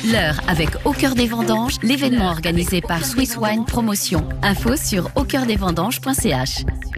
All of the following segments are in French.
L'heure avec Au cœur des vendanges, l'événement organisé par Swiss Wine Promotion. Info sur aucoeurdesvendanges.ch.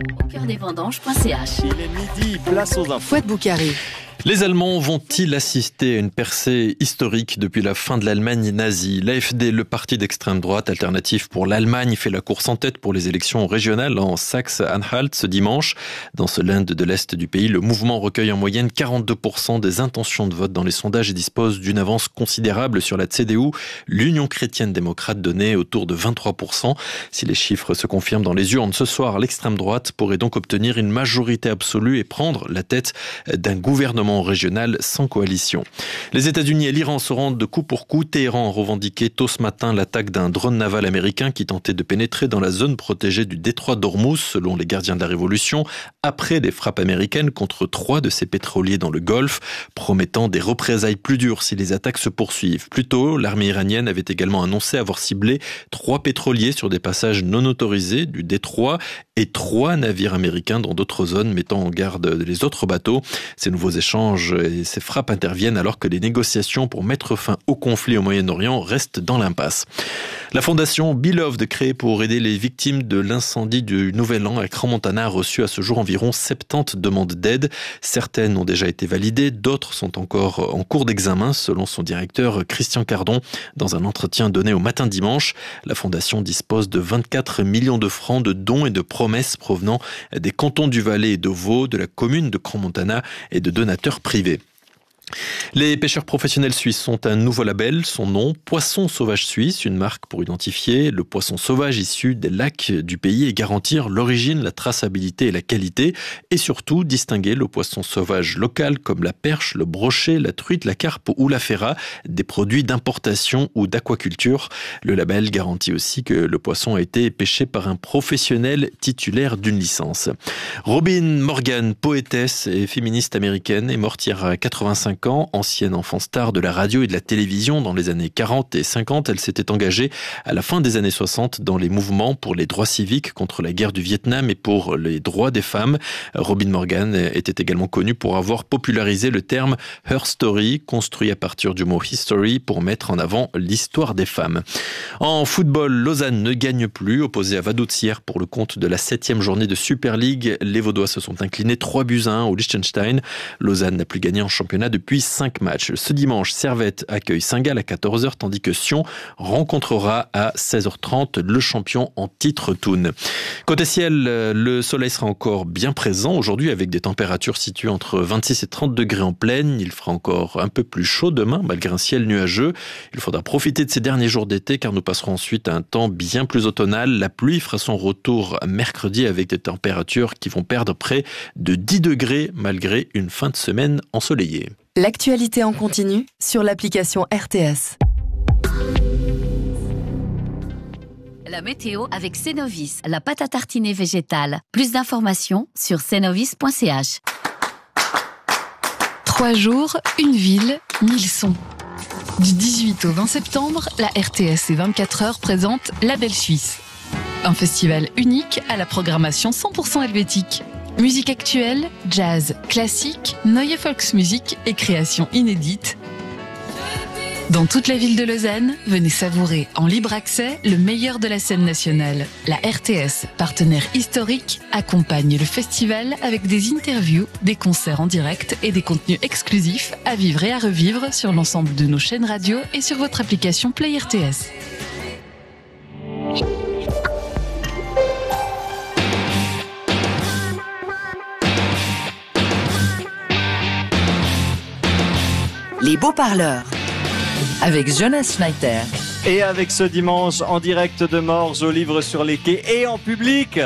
Il est midi, place aux infos. Fouad Boukari. Les Allemands vont-ils assister à une percée historique depuis la fin de l'Allemagne nazie ? L'AfD, le parti d'extrême droite alternatif pour l'Allemagne, fait la course en tête pour les élections régionales en Saxe-Anhalt ce dimanche. Dans ce Land de l'Est du pays, le mouvement recueille en moyenne 42% des intentions de vote dans les sondages et dispose d'une avance considérable sur la CDU, l'Union chrétienne-démocrate donnée autour de 23%. Si les chiffres se confirment dans les urnes ce soir, l'extrême droite pourrait donc obtenir une majorité absolue et prendre la tête d'un gouvernement régional sans coalition. Les États-Unis et l'Iran se rendent de coup pour coup. Téhéran a revendiqué tôt ce matin l'attaque d'un drone naval américain qui tentait de pénétrer dans la zone protégée du détroit d'Ormuz, selon les gardiens de la révolution, après les frappes américaines contre 3 de ses pétroliers dans le Golfe, promettant des représailles plus dures si les attaques se poursuivent. Plus tôt, l'armée iranienne avait également annoncé avoir ciblé 3 pétroliers sur des passages non autorisés du détroit et 3 navires américains dans d'autres zones, mettant en garde les autres bateaux. Ces nouveaux échanges et ces frappes interviennent alors que les négociations pour mettre fin au conflit au Moyen-Orient restent dans l'impasse. La fondation Beloved, créée pour aider les victimes de l'incendie du Nouvel An à Crans-Montana, a reçu à ce jour environ 70 demandes d'aide. Certaines ont déjà été validées, d'autres sont encore en cours d'examen, selon son directeur Christian Cardon. Dans un entretien donné au Matin Dimanche, la fondation dispose de 24 millions de francs de dons et de promesses provenant des cantons du Valais et de Vaud, de la commune de Crans-Montana et de donateurs privés. Les pêcheurs professionnels suisses ont un nouveau label, son nom, Poisson sauvage suisse, une marque pour identifier le poisson sauvage issu des lacs du pays et garantir l'origine, la traçabilité et la qualité, et surtout distinguer le poisson sauvage local comme la perche, le brochet, la truite, la carpe ou la ferra, des produits d'importation ou d'aquaculture. Le label garantit aussi que le poisson a été pêché par un professionnel titulaire d'une licence. Robin Morgan, poétesse et féministe américaine, est morte hier à 85 ans, ancienne enfant star de la radio et de la télévision dans les années 40 et 50. Elle s'était engagée à la fin des années 60 dans les mouvements pour les droits civiques contre la guerre du Vietnam et pour les droits des femmes. Robin Morgan était également connue pour avoir popularisé le terme Her Story, construit à partir du mot history pour mettre en avant l'histoire des femmes. En football, Lausanne ne gagne plus. Opposé à Vaduz hier pour le compte de la 7e journée de Super League, les Vaudois se sont inclinés 3-1 au Liechtenstein. Lausanne n'a plus gagné en championnat depuis 5 matchs. Ce dimanche, Servette accueille Saint-Gall à 14h, tandis que Sion rencontrera à 16h30 le champion en titre Thun. Côté ciel, le soleil sera encore bien présent aujourd'hui avec des températures situées entre 26 et 30 degrés en plaine. Il fera encore un peu plus chaud demain, malgré un ciel nuageux. Il faudra profiter de ces derniers jours d'été car nous passerons ensuite à un temps bien plus automnal. La pluie fera son retour mercredi avec des températures qui vont perdre près de 10 degrés malgré une fin de semaine ensoleillée. L'actualité en continu sur l'application RTS. La météo avec Cenovis, la pâte à tartiner végétale. Plus d'informations sur cenovis.ch. 3 jours, une ville, 1000 sons. Du 18 au 20 septembre, la RTS et 24 heures présente La Belle Suisse. Un festival unique à la programmation 100% helvétique. Musique actuelle, jazz, classique, neue Volksmusik et créations inédites. Dans toute la ville de Lausanne, venez savourer en libre accès le meilleur de la scène nationale. La RTS, partenaire historique, accompagne le festival avec des interviews, des concerts en direct et des contenus exclusifs à vivre et à revivre sur l'ensemble de nos chaînes radio et sur votre application Play RTS. Les beaux parleurs avec Jonas Schneider. Et avec ce dimanche en direct de Morges au Livre sur les quais et en public.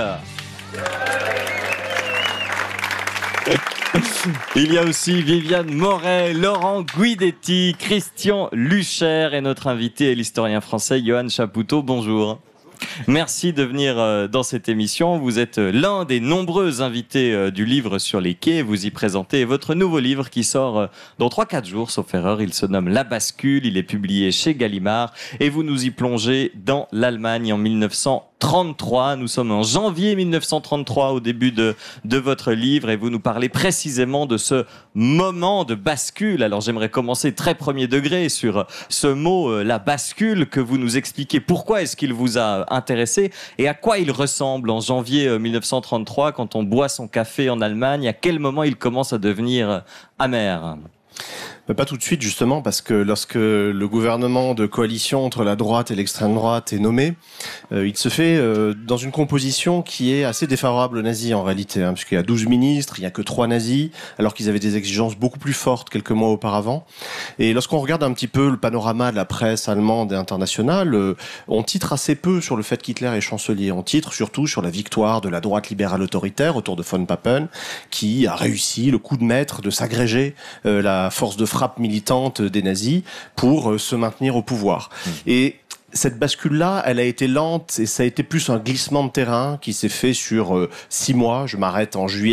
Il y a aussi Viviane Moret, Laurent Guidetti, Christian Lucher et notre invité est l'historien français Johan Chapoutot. Bonjour. Merci de venir dans cette émission. Vous êtes l'un des nombreux invités du Livre sur les quais. Vous y présentez votre nouveau livre qui sort dans 3-4 jours, sauf erreur. Il se nomme La Bascule. Il est publié chez Gallimard. Et vous nous y plongez dans l'Allemagne en 1911. 1933. Nous sommes en janvier 1933 au début de votre livre et vous nous parlez précisément de ce moment de bascule. Alors j'aimerais commencer très premier degré sur ce mot, la bascule, que vous nous expliquez pourquoi est-ce qu'il vous a intéressé et à quoi il ressemble en janvier 1933 quand on boit son café en Allemagne. À quel moment il commence à devenir amer ? Pas tout de suite, justement, parce que lorsque le gouvernement de coalition entre la droite et l'extrême droite est nommé, il se fait dans une composition qui est assez défavorable aux nazis en réalité, puisqu'il y a 12 ministres, il n'y a que 3 nazis, alors qu'ils avaient des exigences beaucoup plus fortes quelques mois auparavant. Et lorsqu'on regarde un petit peu le panorama de la presse allemande et internationale, on titre assez peu sur le fait qu'Hitler est chancelier. On titre surtout sur la victoire de la droite libérale autoritaire autour de von Papen, qui a réussi le coup de maître de s'agréger la force de frappe militante des nazis pour se maintenir au pouvoir. Et cette bascule-là, elle a été lente et ça a été plus un glissement de terrain qui s'est fait sur 6 mois. Je m'arrête en juillet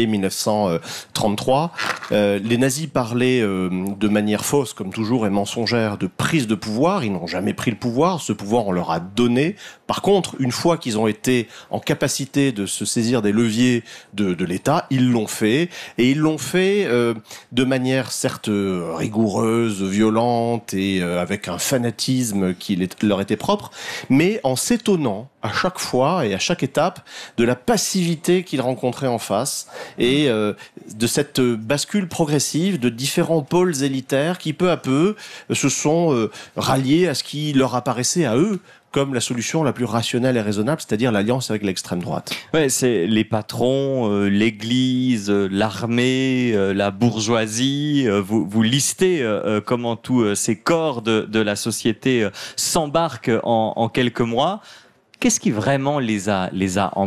1933. Les nazis parlaient de manière fausse, comme toujours, et mensongère, de prise de pouvoir. Ils n'ont jamais pris le pouvoir. Ce pouvoir, on leur a donné. Par contre, une fois qu'ils ont été en capacité de se saisir des leviers de l'État, ils l'ont fait. Et ils l'ont fait de manière certes rigoureuse, violente et avec un fanatisme qui leur était propre, mais en s'étonnant à chaque fois et à chaque étape de la passivité qu'ils rencontraient en face et de cette bascule progressive de différents pôles élitaires qui peu à peu se sont ralliés à ce qui leur apparaissait à eux comme la solution la plus rationnelle et raisonnable, c'est-à-dire l'alliance avec l'extrême droite. Ouais, c'est les patrons, l'Église, l'armée, la bourgeoisie. Vous listez comment tous ces corps de la société s'embarquent en quelques mois. Qu'est-ce qui vraiment les a emmenés ?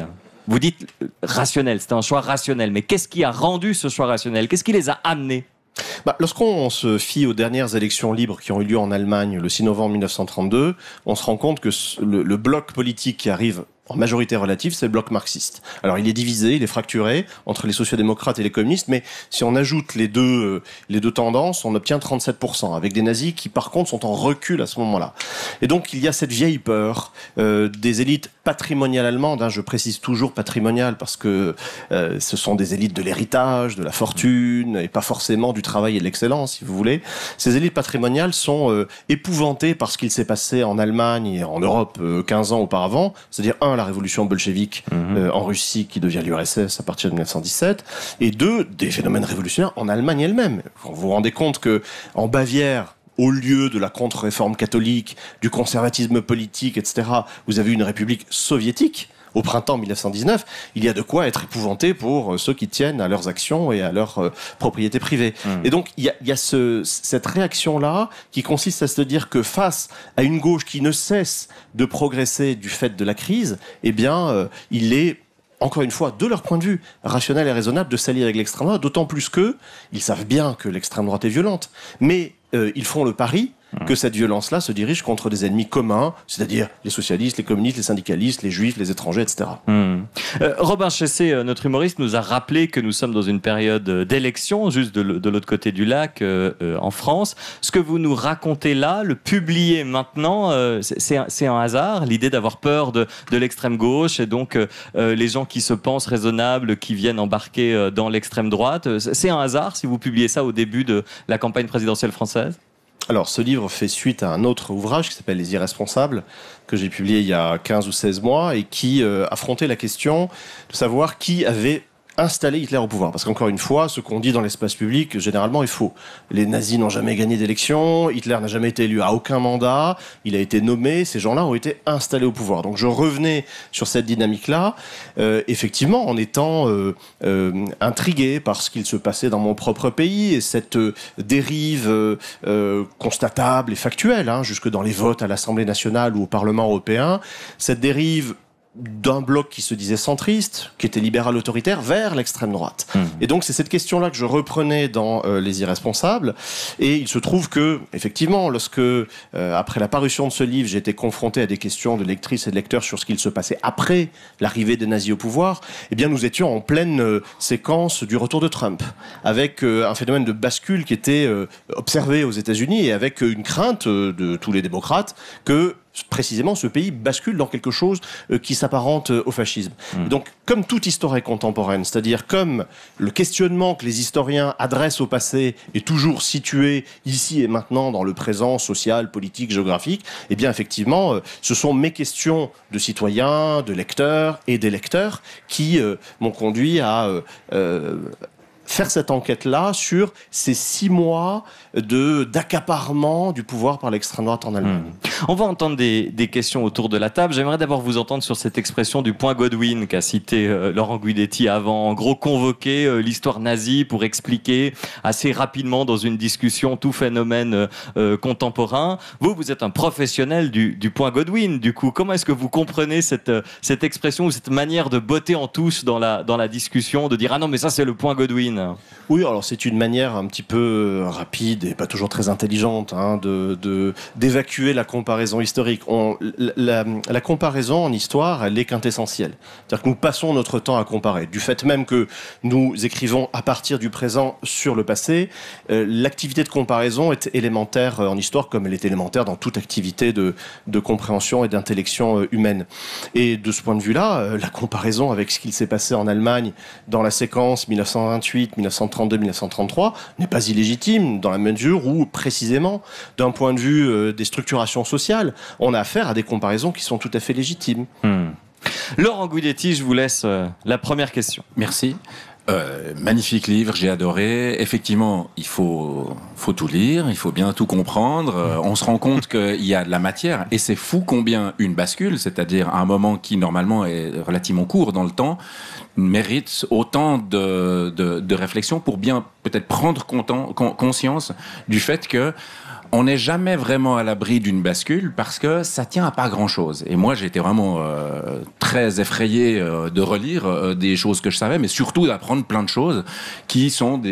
Vous dites rationnel, c'était un choix rationnel, mais qu'est-ce qui a rendu ce choix rationnel ? Qu'est-ce qui les a amenés ? Lorsqu'on se fie aux dernières élections libres qui ont eu lieu en Allemagne le 6 novembre 1932, on se rend compte que le bloc politique qui arrive en majorité relative, c'est le bloc marxiste. Alors il est divisé, il est fracturé entre les sociodémocrates et les communistes, mais si on ajoute les deux tendances, on obtient 37%, avec des nazis qui par contre sont en recul à ce moment-là. Et donc il y a cette vieille peur des élites patrimoniales allemandes, je précise toujours patrimoniales parce que ce sont des élites de l'héritage, de la fortune, et pas forcément du travail et de l'excellence, si vous voulez. Ces élites patrimoniales sont épouvantées par ce qu'il s'est passé en Allemagne et en Europe 15 ans auparavant, c'est-à-dire la révolution bolchevique en Russie qui devient l'URSS à partir de 1917, et 2, des phénomènes révolutionnaires en Allemagne elle-même. Vous vous rendez compte que en Bavière, au lieu de la contre-réforme catholique, du conservatisme politique, etc., vous avez une république soviétique. Au printemps 1919, il y a de quoi être épouvanté pour ceux qui tiennent à leurs actions et à leurs propriétés privées. Et donc, il y a cette réaction-là qui consiste à se dire que face à une gauche qui ne cesse de progresser du fait de la crise, eh bien, il est, encore une fois, de leur point de vue, rationnel et raisonnable de s'allier avec l'extrême droite, d'autant plus qu'ils savent bien que l'extrême droite est violente, mais ils font le pari que cette violence-là se dirige contre des ennemis communs, c'est-à-dire les socialistes, les communistes, les syndicalistes, les juifs, les étrangers, etc. Robin Chessé, notre humoriste, nous a rappelé que nous sommes dans une période d'élection, juste de l'autre côté du lac, en France. Ce que vous nous racontez là, le publier maintenant, c'est un hasard, l'idée d'avoir peur de l'extrême gauche, et donc les gens qui se pensent raisonnables, qui viennent embarquer dans l'extrême droite. C'est un hasard si vous publiez ça au début de la campagne présidentielle française ? Alors, ce livre fait suite à un autre ouvrage qui s'appelle Les Irresponsables, que j'ai publié il y a 15 ou 16 mois, et qui affrontait la question de savoir qui avait installer Hitler au pouvoir. Parce qu'encore une fois, ce qu'on dit dans l'espace public, généralement, est faux. Les nazis n'ont jamais gagné d'élection, Hitler n'a jamais été élu à aucun mandat, il a été nommé, ces gens-là ont été installés au pouvoir. Donc je revenais sur cette dynamique-là, effectivement, en étant intrigué par ce qu'il se passait dans mon propre pays, et cette dérive constatable et factuelle, jusque dans les votes à l'Assemblée nationale ou au Parlement européen, cette dérive d'un bloc qui se disait centriste, qui était libéral autoritaire, vers l'extrême droite. Et donc c'est cette question-là que je reprenais dans Les Irresponsables, et il se trouve que, effectivement, lorsque, après la parution de ce livre, j'ai été confronté à des questions de lectrices et de lecteurs sur ce qu'il se passait après l'arrivée des nazis au pouvoir, eh bien nous étions en pleine séquence du retour de Trump, avec un phénomène de bascule qui était observé aux États-Unis, et avec une crainte de tous les démocrates que précisément, ce pays bascule dans quelque chose qui s'apparente au fascisme. Donc, comme toute histoire est contemporaine, c'est-à-dire comme le questionnement que les historiens adressent au passé est toujours situé ici et maintenant dans le présent social, politique, géographique, eh bien, effectivement, ce sont mes questions de citoyens, de lecteurs et d'électeurs qui m'ont conduit à faire cette enquête-là sur ces 6 mois d'accaparement du pouvoir par l'extrême droite en Allemagne. On va entendre des questions autour de la table. J'aimerais d'abord vous entendre sur cette expression du point Godwin qu'a cité Laurent Guidetti avant. En gros, convoquer l'histoire nazie pour expliquer assez rapidement dans une discussion tout phénomène contemporain. Vous êtes un professionnel du point Godwin. Du coup, comment est-ce que vous comprenez cette expression ou cette manière de botter en touche dans la discussion, de dire « Ah non, mais ça, c'est le point Godwin ». Oui, alors c'est une manière un petit peu rapide et pas toujours très intelligente d'évacuer la comparaison historique. La comparaison en histoire, elle est quintessentielle. C'est-à-dire que nous passons notre temps à comparer. Du fait même que nous écrivons à partir du présent sur le passé, l'activité de comparaison est élémentaire en histoire comme elle est élémentaire dans toute activité de compréhension et d'intellection humaine. Et de ce point de vue-là, la comparaison avec ce qu'il s'est passé en Allemagne dans la séquence 1928, 1932, 1933 n'est pas illégitime dans la mesure où, précisément, d'un point de vue des structurations sociales, on a affaire à des comparaisons qui sont tout à fait légitimes. Laurent Guidetti, je vous laisse la première question. Merci. Magnifique livre, j'ai adoré. Effectivement, il faut tout lire, il faut bien tout comprendre. On se rend compte qu'il y a de la matière et c'est fou combien une bascule, c'est-à-dire un moment qui normalement est relativement court dans le temps, mérite autant de réflexion pour bien peut-être prendre conscience du fait que on n'est jamais vraiment à l'abri d'une bascule parce que ça tient à pas grand-chose. Et moi, j'ai été vraiment très effrayé de relire des choses que je savais, mais surtout d'apprendre plein de choses qui sont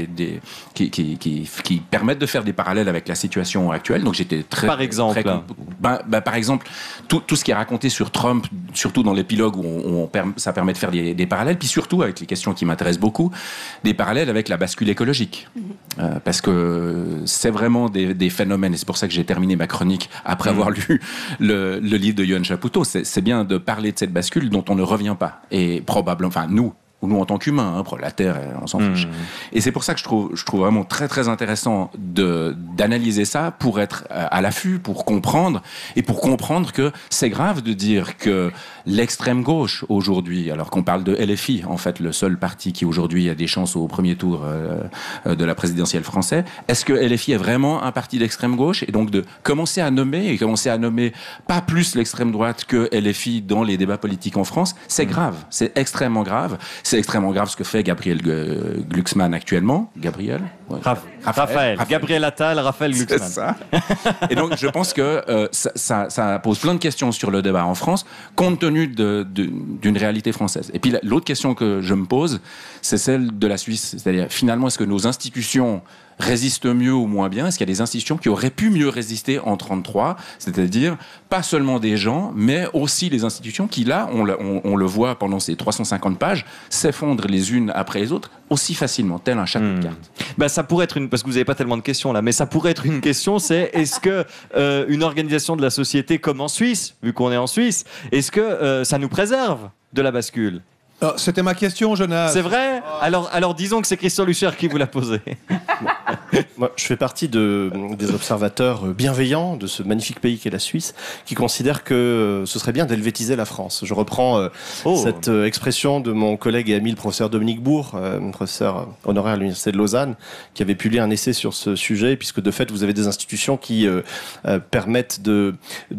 qui permettent de faire des parallèles avec la situation actuelle. Donc j'étais très... Par exemple par exemple, tout ce qui est raconté sur Trump, surtout dans l'épilogue où ça permet de faire des parallèles, puis surtout avec les questions qui m'intéressent beaucoup, des parallèles avec la bascule écologique. Parce que c'est vraiment des phénomènes, et c'est pour ça que j'ai terminé ma chronique après avoir lu le livre de Yoann Chapoutot. C'est bien de parler de cette bascule dont on ne revient pas. Et probablement, enfin nous en tant qu'humains, la Terre, on s'en fiche. Et c'est pour ça que je trouve vraiment très très intéressant d'analyser ça pour être à l'affût, pour comprendre, et pour comprendre que c'est grave de dire que l'extrême gauche aujourd'hui, alors qu'on parle de LFI, en fait le seul parti qui aujourd'hui a des chances au premier tour de la présidentielle française, est-ce que LFI est vraiment un parti d'extrême gauche? Et donc de commencer à nommer pas plus l'extrême droite que LFI dans les débats politiques en France, c'est grave, c'est extrêmement grave. C'est extrêmement grave ce que fait Gabriel Glucksmann actuellement. Gabriel Raphaël. Gabriel Attal, Raphaël Glucksmann. C'est ça. Et donc, je pense que ça pose plein de questions sur le débat en France, compte tenu d'une réalité française. Et puis, l'autre question que je me pose, c'est celle de la Suisse. C'est-à-dire, finalement, est-ce que nos institutions résistent mieux ou moins bien? Est-ce qu'il y a des institutions qui auraient pu mieux résister en 1933? C'est-à-dire, pas seulement des gens, mais aussi les institutions qui, là, on le voit pendant ces 350 pages, s'effondrent les unes après les autres aussi facilement, tel un château de cartes. Ça pourrait être parce que vous n'avez pas tellement de questions là, mais ça pourrait être une question, c'est est-ce que une organisation de la société comme en Suisse, vu qu'on est en Suisse, est-ce que ça nous préserve de la bascule? C'était ma question, Jonas. C'est vrai? Alors disons que c'est Christian Lucher qui vous l'a posé. Moi, je fais partie des observateurs bienveillants de ce magnifique pays qu'est la Suisse, qui considèrent que ce serait bien d'helvétiser la France. Je reprends cette expression de mon collègue et ami, le professeur Dominique Bourg, professeur honoraire à l'Université de Lausanne, qui avait publié un essai sur ce sujet, puisque de fait, vous avez des institutions qui permettent de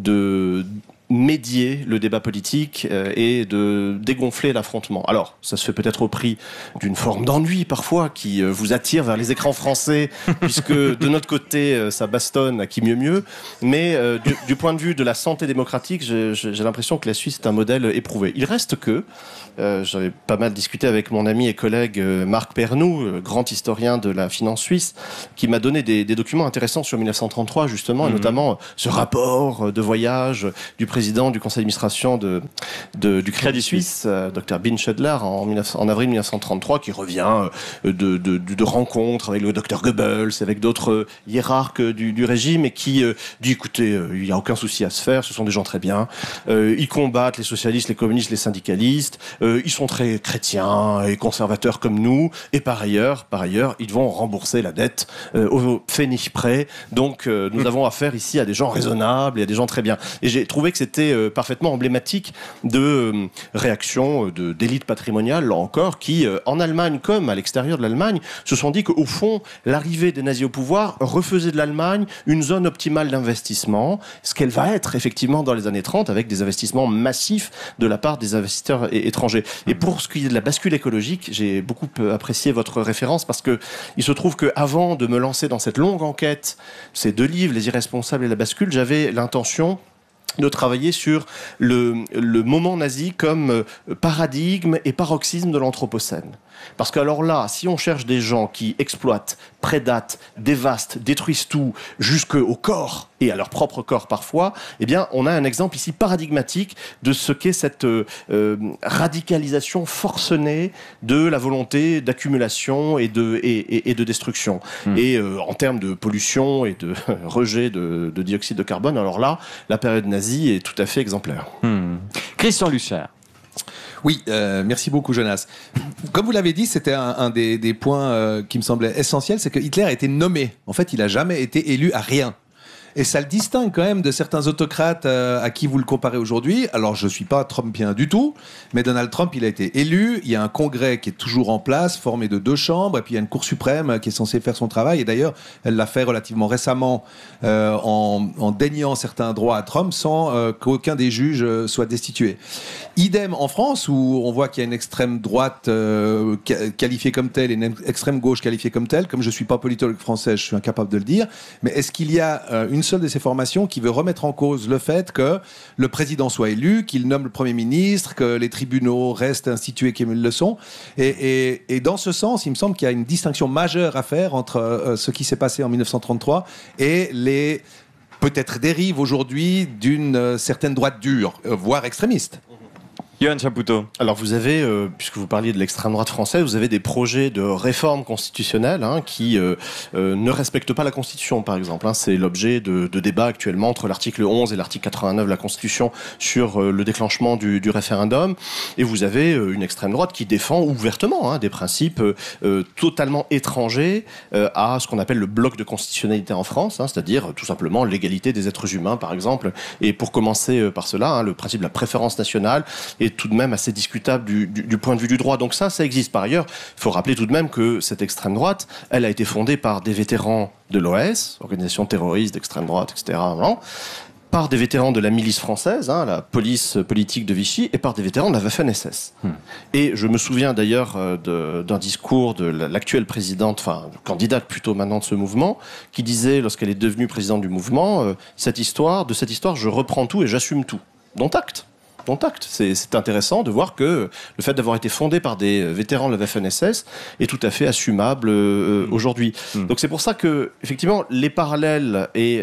médier le débat politique et de dégonfler l'affrontement. Alors, ça se fait peut-être au prix d'une forme d'ennui parfois qui vous attire vers les écrans français, puisque de notre côté, ça bastonne à qui mieux. Mais du point de vue de la santé démocratique, j'ai l'impression que la Suisse est un modèle éprouvé. Il reste que, j'avais pas mal discuté avec mon ami et collègue Marc Pernoud, grand historien de la finance suisse, qui m'a donné des documents intéressants sur 1933 justement, et notamment ce rapport de voyage du président président du conseil d'administration du Crédit Suisse, Dr Bin Schudler, en avril 1933, qui revient de rencontres avec le Dr Goebbels, avec d'autres hiérarques du régime, et qui dit, écoutez, il n'y a aucun souci à se faire, ce sont des gens très bien, ils combattent les socialistes, les communistes, les syndicalistes, ils sont très chrétiens et conservateurs comme nous, et par ailleurs, ils vont rembourser la dette au pfennig près. Donc nous avons affaire ici à des gens raisonnables et à des gens très bien. Et j'ai trouvé que c'était parfaitement emblématique de réaction d'élite patrimoniale, là encore, qui, en Allemagne comme à l'extérieur de l'Allemagne, se sont dit qu'au fond, l'arrivée des nazis au pouvoir refaisait de l'Allemagne une zone optimale d'investissement, ce qu'elle va être effectivement dans les années 30, avec des investissements massifs de la part des investisseurs étrangers. Et pour ce qui est de la bascule écologique, j'ai beaucoup apprécié votre référence, parce que il se trouve qu'avant de me lancer dans cette longue enquête, ces 2 livres, Les Irresponsables et La Bascule, j'avais l'intention de travailler sur le moment nazi comme paradigme et paroxysme de l'Anthropocène. Parce que alors là, si on cherche des gens qui exploitent, prédatent, dévastent, détruisent tout jusqu'au corps, et à leur propre corps parfois, eh bien, on a un exemple ici paradigmatique de ce qu'est cette radicalisation forcenée de la volonté d'accumulation et de destruction. Et en termes de pollution et de rejet de dioxyde de carbone, alors là, la période nazie est tout à fait exemplaire. Christian Lucher. Oui, merci beaucoup Jonas. Comme vous l'avez dit, c'était un des points qui me semblait essentiel, c'est que Hitler a été nommé. En fait, il n'a jamais été élu à rien. Et ça le distingue quand même de certains autocrates à qui vous le comparez aujourd'hui. Alors, je ne suis pas trumpien du tout, mais Donald Trump, il a été élu. Il y a un congrès qui est toujours en place, formé de 2 chambres. Et puis, il y a une Cour suprême qui est censée faire son travail. Et d'ailleurs, elle l'a fait relativement récemment en déniant certains droits à Trump sans qu'aucun des juges soit destitué. Idem en France, où on voit qu'il y a une extrême droite qualifiée comme telle et une extrême gauche qualifiée comme telle. Comme je ne suis pas politologue français, je suis incapable de le dire. Mais est-ce qu'il y a une seule de ces formations qui veut remettre en cause le fait que le président soit élu, qu'il nomme le Premier ministre, que les tribunaux restent institués comme ils le sont? Et dans ce sens, il me semble qu'il y a une distinction majeure à faire entre ce qui s'est passé en 1933 et les peut-être dérives aujourd'hui d'une certaine droite dure, voire extrémiste. Johan Chapoutot. Alors vous avez, puisque vous parliez de l'extrême droite française, vous avez des projets de réforme constitutionnelle qui ne respectent pas la Constitution, par exemple. C'est l'objet de débats actuellement entre l'article 11 et l'article 89 de la Constitution sur le déclenchement du référendum. Et vous avez une extrême droite qui défend ouvertement des principes totalement étrangers à ce qu'on appelle le bloc de constitutionnalité en France, c'est-à-dire tout simplement l'égalité des êtres humains, par exemple. Et pour commencer par cela, le principe de la préférence nationale est tout de même assez discutable du point de vue du droit. Donc ça existe. Par ailleurs, il faut rappeler tout de même que cette extrême droite, elle a été fondée par des vétérans de l'OS, organisation terroriste d'extrême droite, etc., par des vétérans de la milice française, la police politique de Vichy, et par des vétérans de la Waffen-SS. Et je me souviens d'ailleurs d'un discours de l'actuelle présidente, candidate plutôt maintenant de ce mouvement, qui disait, lorsqu'elle est devenue présidente du mouvement, de cette histoire, je reprends tout et j'assume tout. Dont acte. C'est intéressant de voir que le fait d'avoir été fondé par des vétérans de la Waffen-SS est tout à fait assumable aujourd'hui. Donc c'est pour ça que, effectivement, les parallèles et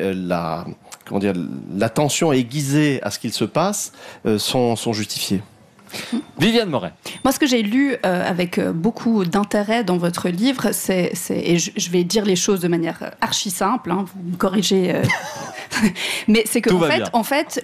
l'attention aiguisée à ce qu'il se passe sont justifiés. Viviane Moret. Moi, ce que j'ai lu avec beaucoup d'intérêt dans votre livre, et je vais dire les choses de manière archi simple, vous me corrigez, mais c'est que en fait,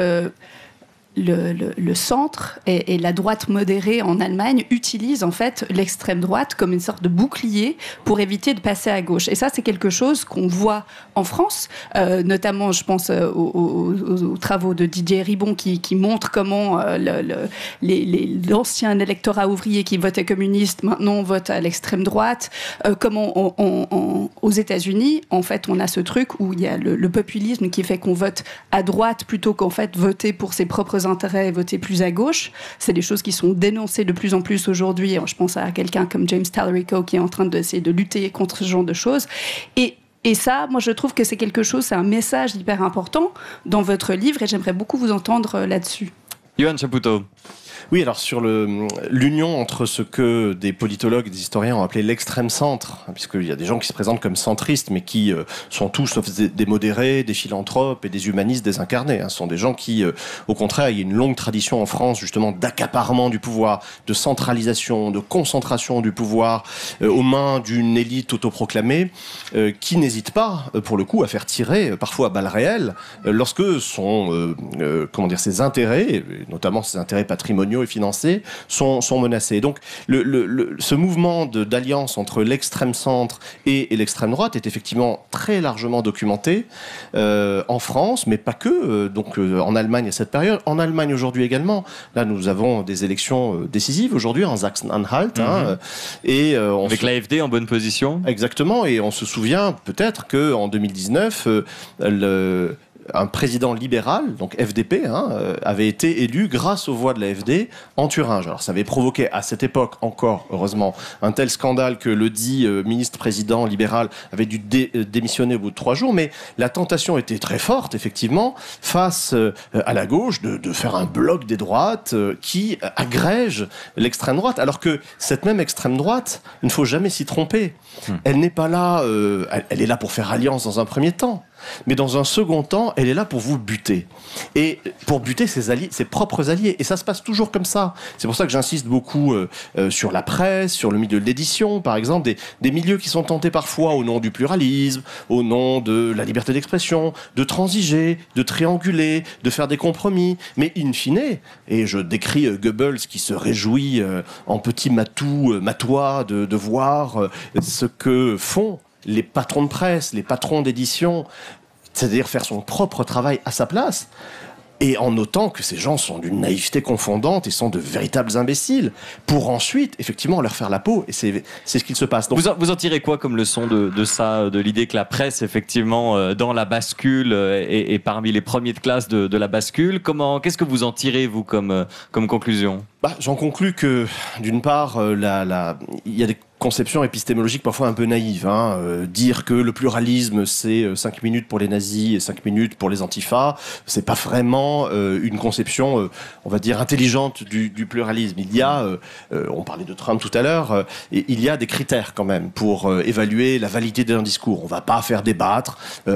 le centre et la droite modérée en Allemagne utilisent en fait l'extrême droite comme une sorte de bouclier pour éviter de passer à gauche. Et ça, c'est quelque chose qu'on voit en France, notamment, je pense aux travaux de Didier Ribon qui montrent comment l'ancien électorat ouvrier qui votait communiste maintenant vote à l'extrême droite. Comment aux États-Unis, en fait, on a ce truc où il y a le populisme qui fait qu'on vote à droite plutôt qu'en fait voter pour ses propres intérêts et voter plus à gauche. C'est des choses qui sont dénoncées de plus en plus aujourd'hui. Je pense à quelqu'un comme James Talarico qui est en train d'essayer de lutter contre ce genre de choses. Et ça, moi, je trouve que c'est quelque chose, c'est un message hyper important dans votre livre et j'aimerais beaucoup vous entendre là-dessus. Johan Chapoutot. Oui, alors sur l'union entre ce que des politologues et des historiens ont appelé l'extrême centre, puisqu'il y a des gens qui se présentent comme centristes, mais qui sont tous, sauf des modérés, des philanthropes et des humanistes désincarnés. Ce sont des gens qui, au contraire, il y a une longue tradition en France, justement, d'accaparement du pouvoir, de centralisation, de concentration du pouvoir aux mains d'une élite autoproclamée, qui n'hésite pas, pour le coup, à faire tirer, parfois à balles réelles, lorsque ses intérêts, notamment ses intérêts patrimoniaux et financiers, sont menacés. Donc, ce mouvement d'alliance entre l'extrême centre et l'extrême droite est effectivement très largement documenté en France, mais pas que. En Allemagne à cette période, en Allemagne aujourd'hui également. Là, nous avons des élections décisives aujourd'hui en Sachsen-Anhalt, et avec l'AfD en bonne position. Exactement, et on se souvient peut-être que en 2019, un président libéral, donc FDP, avait été élu grâce aux voix de l'AfD en Thuringe. Alors ça avait provoqué à cette époque encore, heureusement, un tel scandale que le dit ministre-président libéral avait dû démissionner au bout de 3 jours, mais la tentation était très forte, effectivement, face à la gauche, de faire un bloc des droites qui agrège l'extrême droite, alors que cette même extrême droite, il ne faut jamais s'y tromper. Elle n'est pas là, elle est là pour faire alliance dans un premier temps. Mais dans un second temps, elle est là pour vous buter. Et pour buter ses propres alliés. Et ça se passe toujours comme ça. C'est pour ça que j'insiste beaucoup sur la presse, sur le milieu de l'édition, par exemple, des milieux qui sont tentés parfois, au nom du pluralisme, au nom de la liberté d'expression, de transiger, de trianguler, de faire des compromis. Mais in fine, et je décris Goebbels qui se réjouit en petit matois de voir ce que font les patrons de presse, les patrons d'édition, c'est-à-dire faire son propre travail à sa place, et en notant que ces gens sont d'une naïveté confondante et sont de véritables imbéciles, pour ensuite, effectivement, leur faire la peau, et c'est ce qu'il se passe. Donc, vous en tirez quoi comme leçon de ça, de l'idée que la presse, effectivement, dans la bascule, est parmi les premiers de classe de la bascule? Qu'est-ce que vous en tirez, vous, comme conclusion? J'en conclus que, d'une part, il y a des conception épistémologique parfois un peu naïve. Dire que le pluralisme, c'est 5 minutes pour les nazis et 5 minutes pour les antifas, c'est pas vraiment une conception, on va dire, intelligente du pluralisme. Il y a, on parlait de Trump tout à l'heure, il y a des critères quand même pour évaluer la validité d'un discours. On va pas faire débattre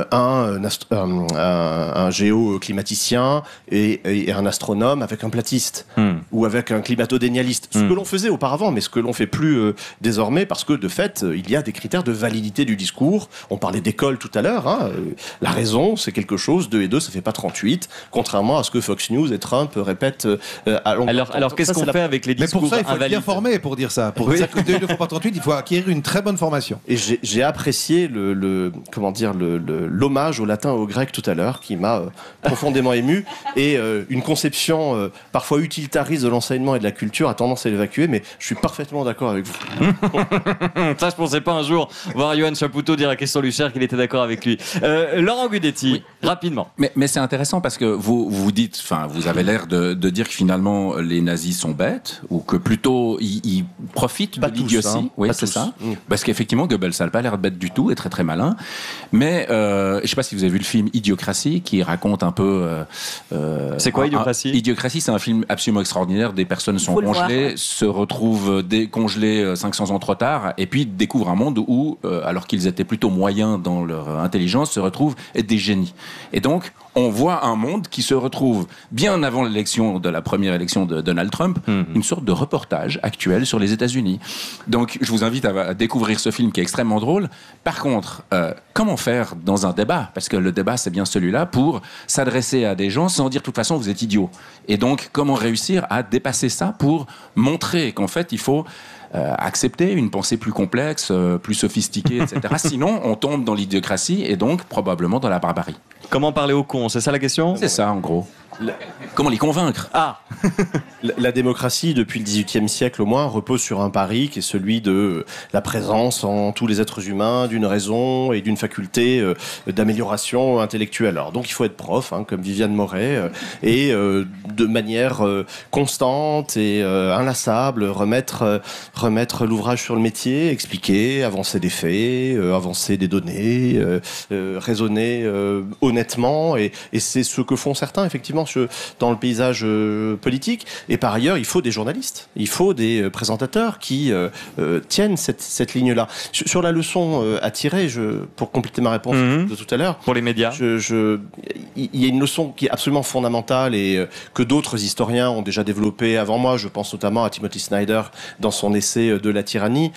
un géoclimaticien et un astronome avec un platiste ou avec un climato-dénialiste. Ce que l'on faisait auparavant, mais ce que l'on fait plus désormais, parce que de fait, il y a des critères de validité du discours. On parlait d'école tout à l'heure. La raison, c'est quelque chose, 2 et 2, ça fait pas 38, contrairement à ce que Fox News et Trump répètent à longueur. Alors qu'est-ce qu'on fait avec les discours invalides? Mais pour ça, il faut être bien formé pour dire ça. Pour dire que 2 et 2 ne font pas 38, il faut acquérir une très bonne formation. Et j'ai apprécié l'hommage au latin et au grec tout à l'heure, qui m'a profondément ému. Et une conception parfois utilitariste de l'enseignement et de la culture a tendance à l'évacuer, mais je suis parfaitement d'accord avec vous. Ça, je pensais pas un jour voir Johan Chapoutot dire à Christian Lucher qu'il était d'accord avec lui. Laurent Guidetti, rapidement. Mais c'est intéressant parce que vous dites, enfin, vous avez l'air de dire que finalement les nazis sont bêtes, ou que plutôt ils profitent de l'idiotie. Oui, c'est ça. Parce qu'effectivement, Goebbels n'a pas l'air bête du tout et très très malin. Mais je sais pas si vous avez vu le film Idiocratie, qui raconte un peu. C'est quoi Idiocratie? Idiocratie, c'est un film absolument extraordinaire. Des personnes sont congelées, se retrouvent décongelées 500 ans trop tard, et puis découvrent un monde où, alors qu'ils étaient plutôt moyens dans leur intelligence, se retrouvent être des génies. Et donc, on voit un monde qui se retrouve, bien avant la première élection de Donald Trump, une sorte de reportage actuel sur les États-Unis. Donc, je vous invite à découvrir ce film qui est extrêmement drôle. Par contre, comment faire dans un débat? Parce que le débat, c'est bien celui-là, pour s'adresser à des gens sans dire, de toute façon, vous êtes idiot. Et donc, comment réussir à dépasser ça pour montrer qu'en fait, il faut accepter une pensée plus complexe, plus sophistiquée, etc. Sinon, on tombe dans l'idiocratie et donc probablement dans la barbarie. Comment parler aux cons? C'est ça la question? C'est ça, en gros. Comment les convaincre? La démocratie, depuis le XVIIIe siècle au moins, repose sur un pari qui est celui de la présence en tous les êtres humains d'une raison et d'une faculté d'amélioration intellectuelle. Alors, donc il faut être prof, comme Viviane Moret, et de manière constante et inlassable remettre l'ouvrage sur le métier, expliquer, avancer des faits, avancer des données, raisonner honnêtement, et c'est ce que font certains, effectivement, dans le paysage politique. Et par ailleurs, il faut des journalistes, il faut des présentateurs qui tiennent cette ligne-là. Sur la leçon à tirer, pour compléter ma réponse de tout à l'heure, pour les médias, il y a une leçon qui est absolument fondamentale et que d'autres historiens ont déjà développée avant moi. Je pense notamment à Timothy Snyder dans son essai de la tyrannie.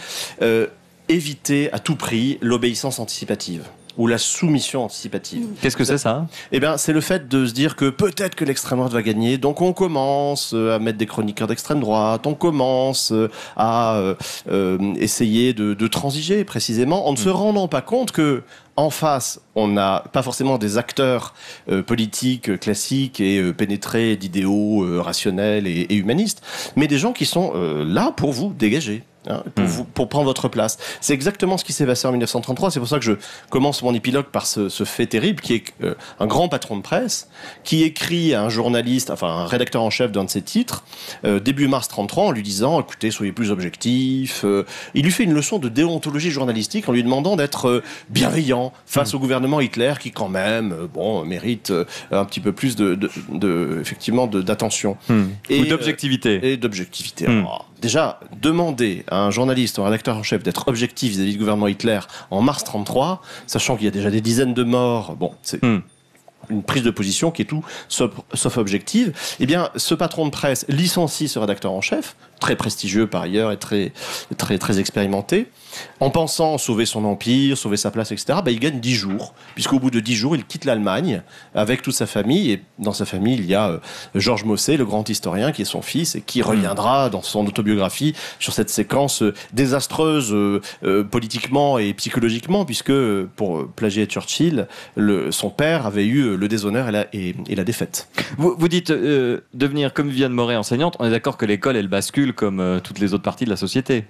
Éviter à tout prix l'obéissance anticipative ou la soumission anticipative. Qu'est-ce que c'est ça ? Eh bien, c'est le fait de se dire que peut-être que l'extrême droite va gagner, donc on commence à mettre des chroniqueurs d'extrême droite, on commence à essayer de transiger précisément, en ne se rendant pas compte que en face, on n'a pas forcément des acteurs politiques classiques et pénétrés d'idéaux rationnels et humanistes, mais des gens qui sont là pour vous dégager. Pour prendre votre place. C'est exactement ce qui s'est passé en 1933. C'est pour ça que je commence mon épilogue par ce fait terrible qui est un grand patron de presse qui écrit à un journaliste, enfin un rédacteur en chef d'un de ses titres, début mars 33, en lui disant écoutez, soyez plus objectifs. Il lui fait une leçon de déontologie journalistique en lui demandant d'être bienveillant face au gouvernement Hitler qui quand même mérite un petit peu plus effectivement d'attention. Ou d'objectivité. Déjà, demander à un journaliste, un rédacteur en chef d'être objectif vis-à-vis du gouvernement Hitler en mars 33, sachant qu'il y a déjà des dizaines de morts, c'est une prise de position qui est tout sauf objective. Eh bien, ce patron de presse licencie ce rédacteur en chef, très prestigieux par ailleurs et très, très, très expérimenté. En pensant sauver son empire, sauver sa place, etc., il gagne 10 jours, puisqu'au bout de 10 jours, il quitte l'Allemagne avec toute sa famille. Et dans sa famille, il y a Georges Mossé, le grand historien, qui est son fils, et qui reviendra dans son autobiographie sur cette séquence désastreuse politiquement et psychologiquement, puisque, pour plagier Churchill, son père avait eu le déshonneur et la défaite. Vous dites devenir comme Viviane Moret enseignante, on est d'accord que l'école, elle bascule comme toutes les autres parties de la société.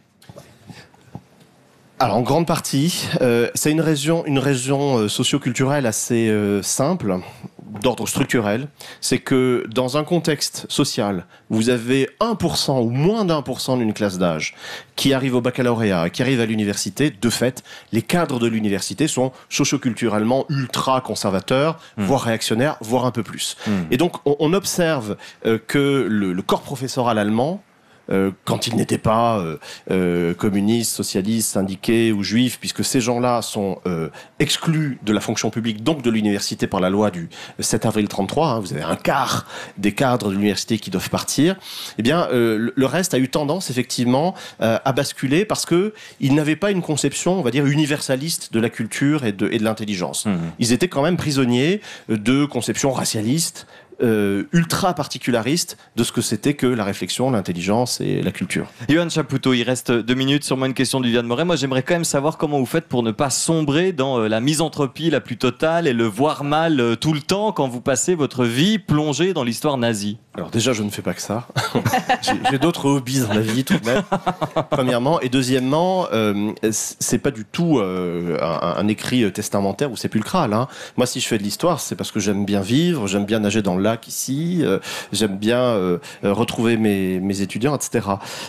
Alors, en grande partie, c'est une raison socio-culturelle assez simple, d'ordre structurel. C'est que dans un contexte social, vous avez 1% ou moins d'1% d'une classe d'âge qui arrive au baccalauréat, qui arrive à l'université. De fait, les cadres de l'université sont socio-culturellement ultra conservateurs, voire réactionnaires, voire un peu plus. Et donc, on observe que le corps professoral allemand, quand ils n'étaient pas communistes, socialistes, syndiqués ou juifs, puisque ces gens-là sont exclus de la fonction publique, donc de l'université par la loi du 7 avril 33, vous avez un quart des cadres de l'université qui doivent partir, eh bien, le reste a eu tendance, effectivement, à basculer parce qu'ils n'avaient pas une conception, on va dire, universaliste de la culture et de l'intelligence. Ils étaient quand même prisonniers de conceptions racialistes, ultra particulariste de ce que c'était que la réflexion, l'intelligence et la culture. Johan Chapoutot, il reste 2 minutes. Sur moi une question de Viviane Moret. Moi, j'aimerais quand même savoir comment vous faites pour ne pas sombrer dans la misanthropie la plus totale et le voir mal tout le temps quand vous passez votre vie plongée dans l'histoire nazie. Alors déjà, je ne fais pas que ça. J'ai d'autres hobbies dans la vie tout de même. Premièrement. Et deuxièmement, c'est pas du tout un écrit testamentaire ou sépulcral. Moi, si je fais de l'histoire, c'est parce que j'aime bien vivre, j'aime bien nager dans le lac ici, j'aime bien retrouver mes étudiants, etc.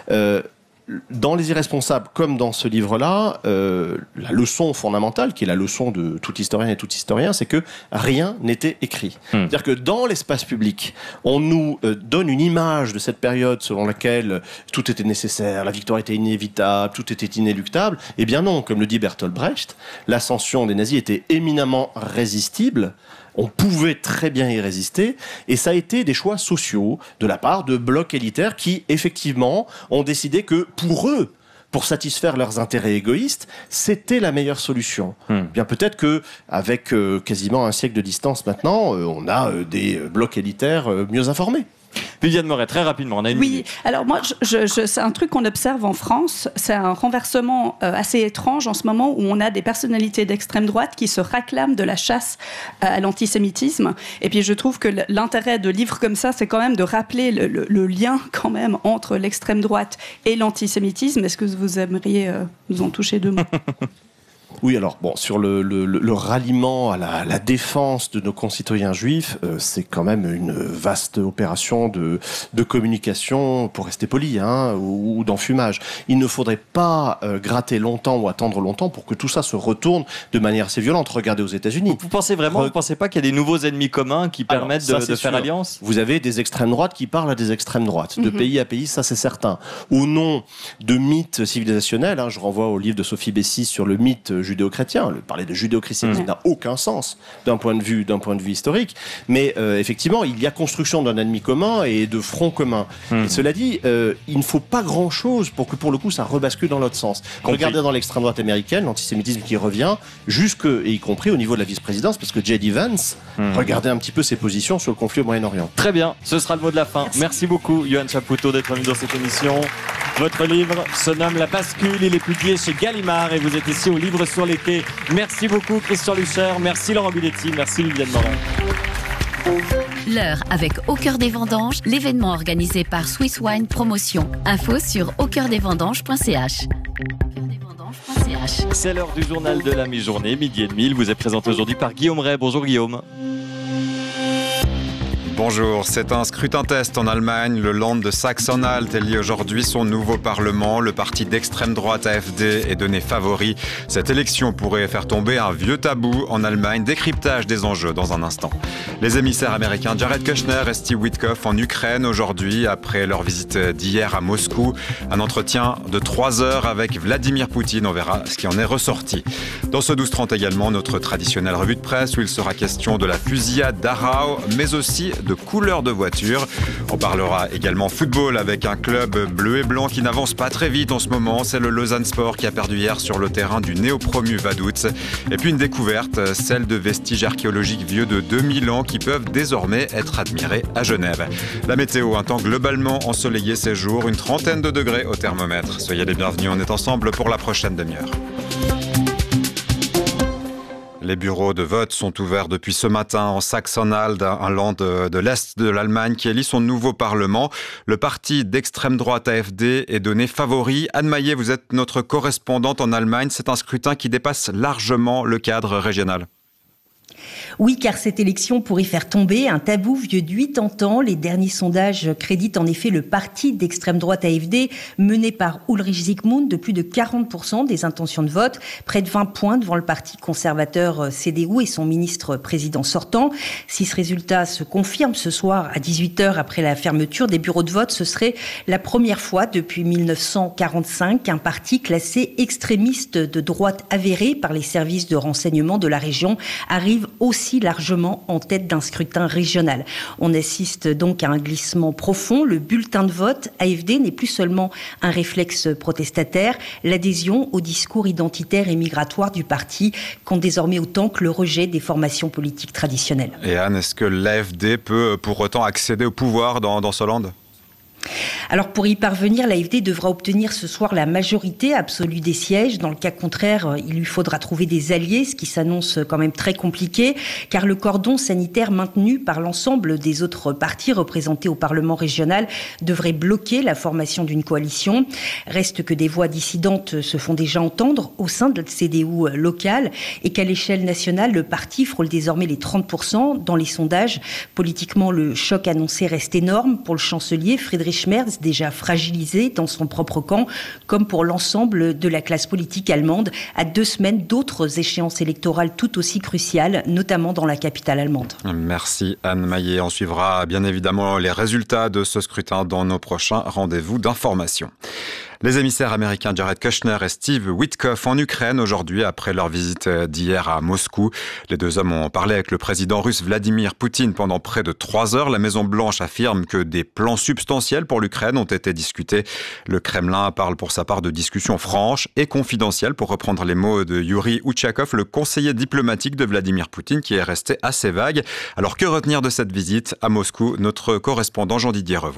Dans Les Irresponsables, comme dans ce livre-là, la leçon fondamentale, qui est la leçon de tout historien et tout historien, c'est que rien n'était écrit. C'est-à-dire que dans l'espace public, on nous donne une image de cette période selon laquelle tout était nécessaire, la victoire était inévitable, tout était inéluctable. Eh bien non, comme le dit Bertolt Brecht, l'ascension des nazis était éminemment résistible. On pouvait très bien y résister, et ça a été des choix sociaux de la part de blocs élitaires qui, effectivement, ont décidé que pour eux, pour satisfaire leurs intérêts égoïstes, c'était la meilleure solution. Bien peut-être que avec quasiment un siècle de distance maintenant, on a des blocs élitaires mieux informés. Viviane Moret, très rapidement, on a une minute. Alors moi, c'est un truc qu'on observe en France, c'est un renversement assez étrange en ce moment où on a des personnalités d'extrême droite qui se réclament de la chasse à l'antisémitisme. Et puis je trouve que l'intérêt de livres comme ça, c'est quand même de rappeler le lien quand même entre l'extrême droite et l'antisémitisme. Est-ce que vous aimeriez nous en toucher 2 mots? Oui, alors bon, sur le ralliement à la défense de nos concitoyens juifs, c'est quand même une vaste opération de communication, pour rester poli, ou d'enfumage. Il ne faudrait pas gratter longtemps ou attendre longtemps pour que tout ça se retourne de manière assez violente. Regardez aux États-Unis. Vous pensez vraiment, vous pensez pas qu'il y a des nouveaux ennemis communs qui permettent de faire alliance ? Vous avez des extrêmes droites qui parlent à des extrêmes droites, de pays à pays, ça c'est certain. Au nom de mythes civilisationnels, je renvoie au livre de Sophie Bessis sur le mythe judéo-chrétien. Parler de judéo-christianisme n'a aucun sens d'un point de vue historique. Mais effectivement, il y a construction d'un ennemi commun et de front commun. Et cela dit, il ne faut pas grand-chose pour que, pour le coup, ça rebascule dans l'autre sens. Regardez dans l'extrême droite américaine, l'antisémitisme qui revient, et y compris au niveau de la vice-présidence, parce que J.D. Vance, regardez un petit peu ses positions sur le conflit au Moyen-Orient. Très bien, ce sera le mot de la fin. Merci beaucoup, Yoann Chapoutot, d'être venu dans cette émission. Votre livre se nomme La Bascule, il est publié chez Gallimard et vous êtes ici au Livre sur les quais. Merci beaucoup, Christian Lucher, merci Laurent Guidetti, merci Viviane Morin. L'heure avec Au cœur des vendanges, l'événement organisé par Swiss Wine Promotion. Info sur aucoeurdesvendanges.ch. C'est l'heure du journal de la mi-journée, midi et demi. Il vous est présenté aujourd'hui par Guillaume Ray. Bonjour Guillaume. Bonjour, c'est un scrutin-test en Allemagne. Le Land de Sachsen-Anhalt élit aujourd'hui son nouveau parlement. Le parti d'extrême droite AfD est donné favori. Cette élection pourrait faire tomber un vieux tabou en Allemagne. Décryptage des enjeux dans un instant. Les émissaires américains Jared Kushner et Steve Witkoff en Ukraine aujourd'hui, après leur visite d'hier à Moscou. Un entretien de 3 heures avec Vladimir Poutine. On verra ce qui en est ressorti. Dans ce 12h30 également, notre traditionnelle revue de presse où il sera question de la fusillade d'Arau, mais aussi de couleurs de voiture. On parlera également football avec un club bleu et blanc qui n'avance pas très vite en ce moment. C'est le Lausanne Sport qui a perdu hier sur le terrain du néo-promu Vaduz. Et puis une découverte, celle de vestiges archéologiques vieux de 2000 ans qui peuvent désormais être admirés à Genève. La météo, un temps globalement ensoleillé ces jours, une 30aine de degrés au thermomètre. Soyez les bienvenus, on est ensemble pour la prochaine demi-heure. Les bureaux de vote sont ouverts depuis ce matin en Sachsen-Anhalt, un land de l'Est de l'Allemagne qui élit son nouveau parlement. Le parti d'extrême droite AfD est donné favori. Anne Maillet, vous êtes notre correspondante en Allemagne. C'est un scrutin qui dépasse largement le cadre régional. Oui, car cette élection pourrait faire tomber un tabou vieux de 80 ans. Les derniers sondages créditent en effet le parti d'extrême droite AfD, mené par Ulrich Zygmunt, de plus de 40% des intentions de vote, près de 20 points devant le parti conservateur CDU et son ministre-président sortant. Si ce résultat se confirme ce soir à 18h après la fermeture des bureaux de vote, ce serait la première fois depuis 1945 qu'un parti classé extrémiste de droite avéré par les services de renseignement de la région arrive aussi largement en tête d'un scrutin régional. On assiste donc à un glissement profond. Le bulletin de vote AfD n'est plus seulement un réflexe protestataire. L'adhésion au discours identitaire et migratoire du parti compte désormais autant que le rejet des formations politiques traditionnelles. Et Anne, est-ce que l'AfD peut pour autant accéder au pouvoir dans ce land ? Alors pour y parvenir, l'AfD devra obtenir ce soir la majorité absolue des sièges. Dans le cas contraire, il lui faudra trouver des alliés, ce qui s'annonce quand même très compliqué, car le cordon sanitaire maintenu par l'ensemble des autres partis représentés au Parlement régional devrait bloquer la formation d'une coalition. Reste que des voix dissidentes se font déjà entendre au sein de la CDU locale et qu'à l'échelle nationale, le parti frôle désormais les 30% dans les sondages. Politiquement, le choc annoncé reste énorme pour le chancelier Friedrich Merz, déjà fragilisé dans son propre camp, comme pour l'ensemble de la classe politique allemande, à 2 semaines d'autres échéances électorales tout aussi cruciales, notamment dans la capitale allemande. Merci Anne Maillet. On suivra bien évidemment les résultats de ce scrutin dans nos prochains rendez-vous d'information. Les émissaires américains Jared Kushner et Steve Witkoff en Ukraine aujourd'hui après leur visite d'hier à Moscou. Les deux hommes ont parlé avec le président russe Vladimir Poutine pendant près de 3 heures. La Maison-Blanche affirme que des plans substantiels pour l'Ukraine ont été discutés. Le Kremlin parle pour sa part de discussions franches et confidentielles, pour reprendre les mots de Yuri Uchakov, le conseiller diplomatique de Vladimir Poutine, qui est resté assez vague. Alors que retenir de cette visite à Moscou ? Notre correspondant Jean-Didier Revoix.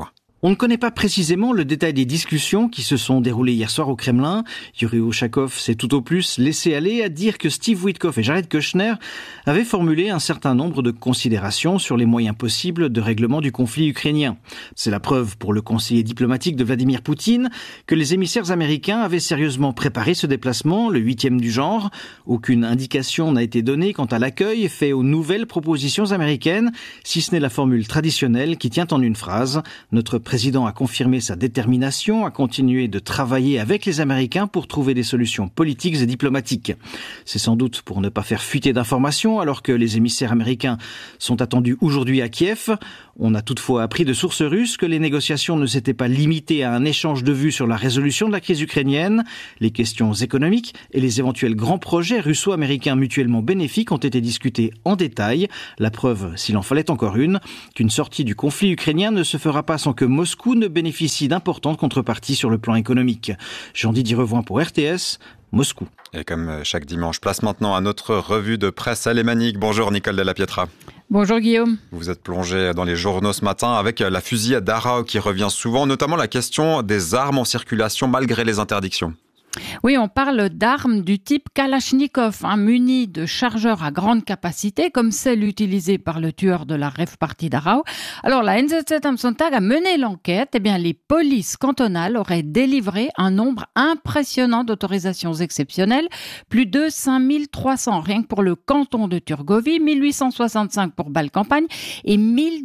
On ne connaît pas précisément le détail des discussions qui se sont déroulées hier soir au Kremlin. Yuri Ushakov s'est tout au plus laissé aller à dire que Steve Witkoff et Jared Kushner avaient formulé un certain nombre de considérations sur les moyens possibles de règlement du conflit ukrainien. C'est la preuve pour le conseiller diplomatique de Vladimir Poutine que les émissaires américains avaient sérieusement préparé ce déplacement, le 8e du genre. Aucune indication n'a été donnée quant à l'accueil fait aux nouvelles propositions américaines, si ce n'est la formule traditionnelle qui tient en une phrase. Notre président a confirmé sa détermination à continuer de travailler avec les Américains pour trouver des solutions politiques et diplomatiques. C'est sans doute pour ne pas faire fuiter d'informations alors que les émissaires américains sont attendus aujourd'hui à Kiev. On a toutefois appris de sources russes que les négociations ne s'étaient pas limitées à un échange de vues sur la résolution de la crise ukrainienne. Les questions économiques et les éventuels grands projets russo-américains mutuellement bénéfiques ont été discutés en détail. La preuve, s'il en fallait encore une, qu'une sortie du conflit ukrainien ne se fera pas sans que Moscou ne bénéficie d'importantes contreparties sur le plan économique. Jean-Didier Revoin pour RTS, Moscou. Et comme chaque dimanche, place maintenant à notre revue de presse alémanique. Bonjour Nicole Della Pietra. Bonjour Guillaume. Vous êtes plongé dans les journaux ce matin avec la fusillade d'Arao qui revient souvent, notamment la question des armes en circulation malgré les interdictions. Oui, on parle d'armes du type Kalachnikov, munies de chargeurs à grande capacité, comme celle utilisée par le tueur de la rave party d'Arao. Alors, la NZZ am Sonntag a mené l'enquête. Eh bien, les polices cantonales auraient délivré un nombre impressionnant d'autorisations exceptionnelles, plus de 5300 rien que pour le canton de Turgovie, 1865 pour Bâle-Campagne et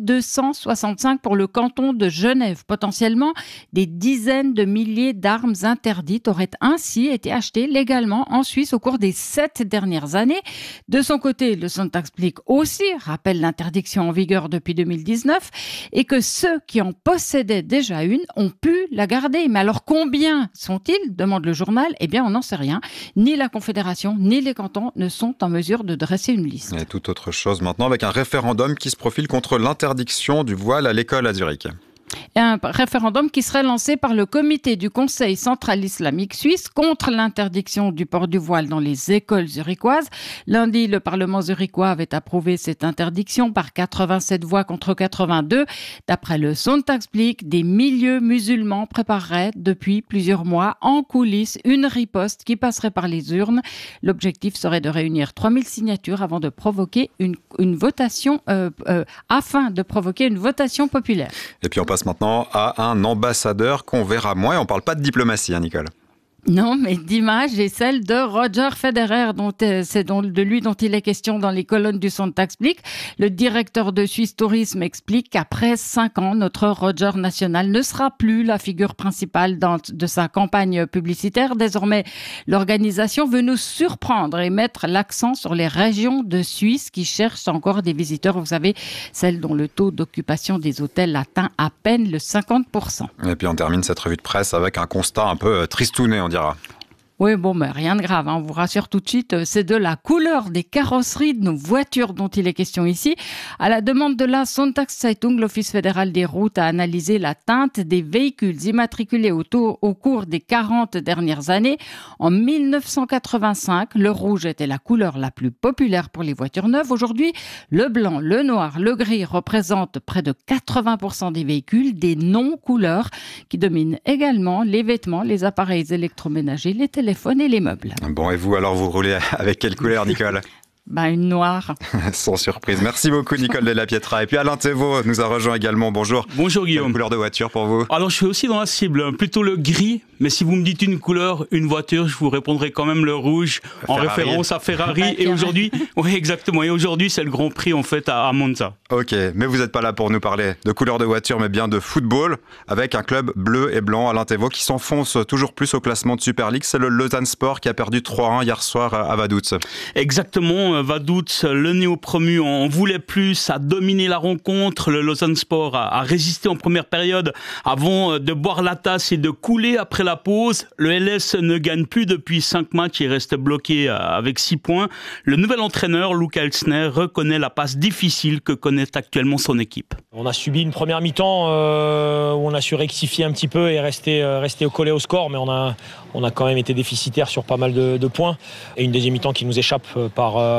1265 pour le canton de Genève. Potentiellement, des dizaines de milliers d'armes interdites auraient ainsi été achetées légalement en Suisse au cours des 7 dernières années. De son côté, le Sonntagsblick aussi rappelle l'interdiction en vigueur depuis 2019 et que ceux qui en possédaient déjà une ont pu la garder. Mais alors combien sont-ils ? Demande le journal. Eh bien, on n'en sait rien. Ni la Confédération, ni les cantons ne sont en mesure de dresser une liste. Et toute autre chose maintenant avec un référendum qui se profile contre l'interdiction du voile à l'école à Zurich. Et un référendum qui serait lancé par le comité du Conseil central islamique suisse contre l'interdiction du port du voile dans les écoles zurichoises. Lundi, le Parlement zurichois avait approuvé cette interdiction par 87 voix contre 82. D'après le Sonntagsblick, des milieux musulmans prépareraient depuis plusieurs mois en coulisses une riposte qui passerait par les urnes. L'objectif serait de réunir 3000 signatures avant de provoquer une votation, afin de provoquer une votation populaire. Et puis on passe maintenant à un ambassadeur qu'on verra moins. Et on ne parle pas de diplomatie, Nicole. Non, mais d'image est celle de Roger Federer, c'est de lui dont il est question dans les colonnes du Sonntagsblick. Le directeur de Suisse Tourisme explique qu'après 5 ans, notre Roger national ne sera plus la figure principale de sa campagne publicitaire. Désormais, l'organisation veut nous surprendre et mettre l'accent sur les régions de Suisse qui cherchent encore des visiteurs. Vous savez, celles dont le taux d'occupation des hôtels atteint à peine le 50%. Et puis on termine cette revue de presse avec un constat un peu tristouné, on dirait. Oui, bon, mais rien de grave, on vous rassure tout de suite, c'est de la couleur des carrosseries de nos voitures dont il est question ici. À la demande de la Sonntagszeitung, l'Office fédéral des routes a analysé la teinte des véhicules immatriculés au cours des 40 dernières années. En 1985, le rouge était la couleur la plus populaire pour les voitures neuves. Aujourd'hui, le blanc, le noir, le gris représentent près de 80% des véhicules, des non-couleurs qui dominent également les vêtements, les appareils électroménagers, les téléphones et les meubles. Bon, et vous, alors, vous roulez avec quelle couleur, Nicole ? Une noire. Sans surprise. Merci beaucoup, Nicole Della Pietra. Et puis Alain Thévault nous a rejoint également. Bonjour. Bonjour Guillaume. Quelle couleur de voiture pour vous ? Alors je suis aussi dans la cible, plutôt le gris. Mais si vous me dites une couleur, une voiture, je vous répondrai quand même le rouge, en référence à Ferrari. Et aujourd'hui, oui exactement. Et aujourd'hui, c'est le Grand Prix en fait à Monza. Ok, mais vous n'êtes pas là pour nous parler de couleur de voiture, mais bien de football, avec un club bleu et blanc, Alain Thévault, qui s'enfonce toujours plus au classement de Super League. C'est le Lausanne Sport qui a perdu 3-1 hier soir à Vaduz. Exactement, Vaduz, le néo-promu, en voulait plus, a dominé la rencontre. Le Lausanne Sport a résisté en première période avant de boire la tasse et de couler après la pause. Le LS ne gagne plus depuis 5 matchs et reste bloqué avec 6 points. Le nouvel entraîneur, Luca Elsner, reconnaît la passe difficile que connaît actuellement son équipe. On a subi une première mi-temps où on a su rectifier un petit peu et rester collé au score, mais on a quand même été déficitaire sur pas mal de points. Et une deuxième mi-temps qui nous échappe par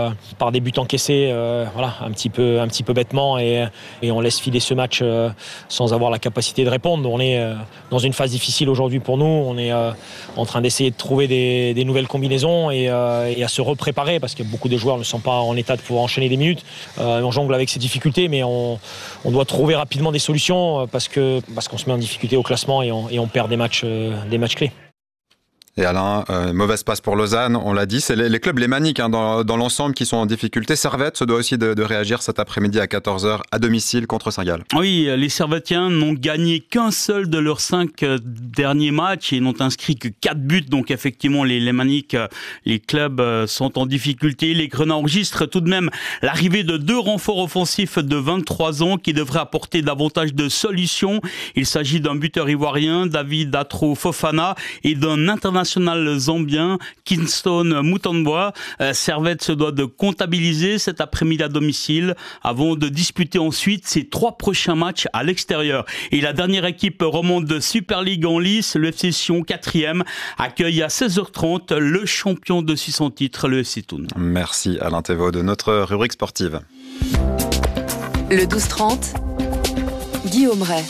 par des buts encaissés, voilà, un petit peu bêtement, et on laisse filer ce match sans avoir la capacité de répondre. On est dans une phase difficile aujourd'hui pour nous. On est en train d'essayer de trouver des nouvelles combinaisons et à se repréparer, parce que beaucoup de joueurs ne sont pas en état de pouvoir enchaîner des minutes. On jongle avec ces difficultés, mais on doit trouver rapidement des solutions parce qu'on se met en difficulté au classement et on perd des matchs clés. Et Alain, mauvaise passe pour Lausanne, on l'a dit, c'est les clubs lémaniques dans l'ensemble qui sont en difficulté. Servette se doit aussi de réagir cet après-midi à 14h à domicile contre Saint-Gall. Oui, les Servettiens n'ont gagné qu'un seul de leurs 5 derniers matchs et n'ont inscrit que 4 buts. Donc effectivement, les lémaniques, les clubs sont en difficulté. Les Grenats enregistrent tout de même l'arrivée de 2 renforts offensifs de 23 ans qui devraient apporter davantage de solutions. Il s'agit d'un buteur ivoirien, David Atro Fofana, et d'un international zambien, Kingston Mutombo. Servette se doit de comptabiliser cet après-midi à domicile avant de disputer ensuite ses 3 prochains matchs à l'extérieur. Et la dernière équipe romande de Super League en lice, le FC Sion, 4e, accueille à 16h30 le champion de Suisse en titre, le FC Thun. Merci Alain Thévaud de notre rubrique sportive. Le 12-30, Guillaume Ray.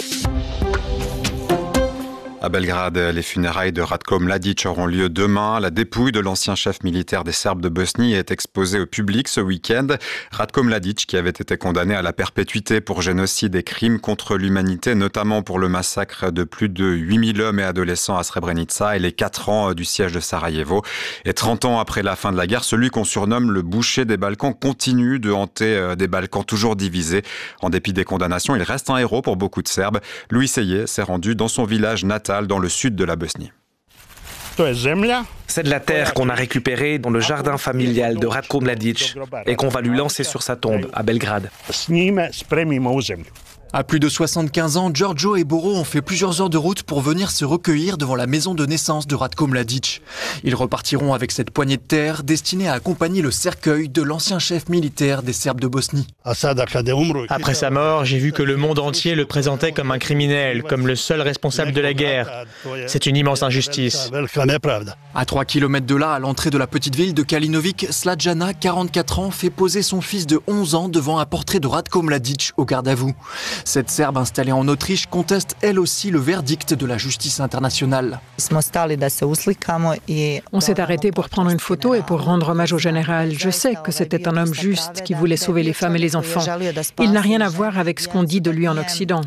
À Belgrade, les funérailles de Ratko Mladic auront lieu demain. La dépouille de l'ancien chef militaire des Serbes de Bosnie est exposée au public ce week-end. Ratko Mladic, qui avait été condamné à la perpétuité pour génocide et crimes contre l'humanité, notamment pour le massacre de plus de 8000 hommes et adolescents à Srebrenica et les 4 ans du siège de Sarajevo. Et 30 ans après la fin de la guerre, celui qu'on surnomme le boucher des Balkans continue de hanter des Balkans toujours divisés. En dépit des condamnations, il reste un héros pour beaucoup de Serbes. Louis Seyé s'est rendu dans son village natal dans le sud de la Bosnie. C'est de la terre qu'on a récupérée dans le jardin familial de Ratko Mladic et qu'on va lui lancer sur sa tombe à Belgrade. À plus de 75 ans, Giorgio et Boro ont fait plusieurs heures de route pour venir se recueillir devant la maison de naissance de Ratko Mladic. Ils repartiront avec cette poignée de terre destinée à accompagner le cercueil de l'ancien chef militaire des Serbes de Bosnie. Après sa mort, j'ai vu que le monde entier le présentait comme un criminel, comme le seul responsable de la guerre. C'est une immense injustice. À 3 km de là, à l'entrée de la petite ville de Kalinovic, Slađana, 44 ans, fait poser son fils de 11 ans devant un portrait de Ratko Mladic au garde à vous. Cette Serbe installée en Autriche conteste elle aussi le verdict de la justice internationale. On s'est arrêté pour prendre une photo et pour rendre hommage au général. Je sais que c'était un homme juste qui voulait sauver les femmes et les enfants. Il n'a rien à voir avec ce qu'on dit de lui en Occident.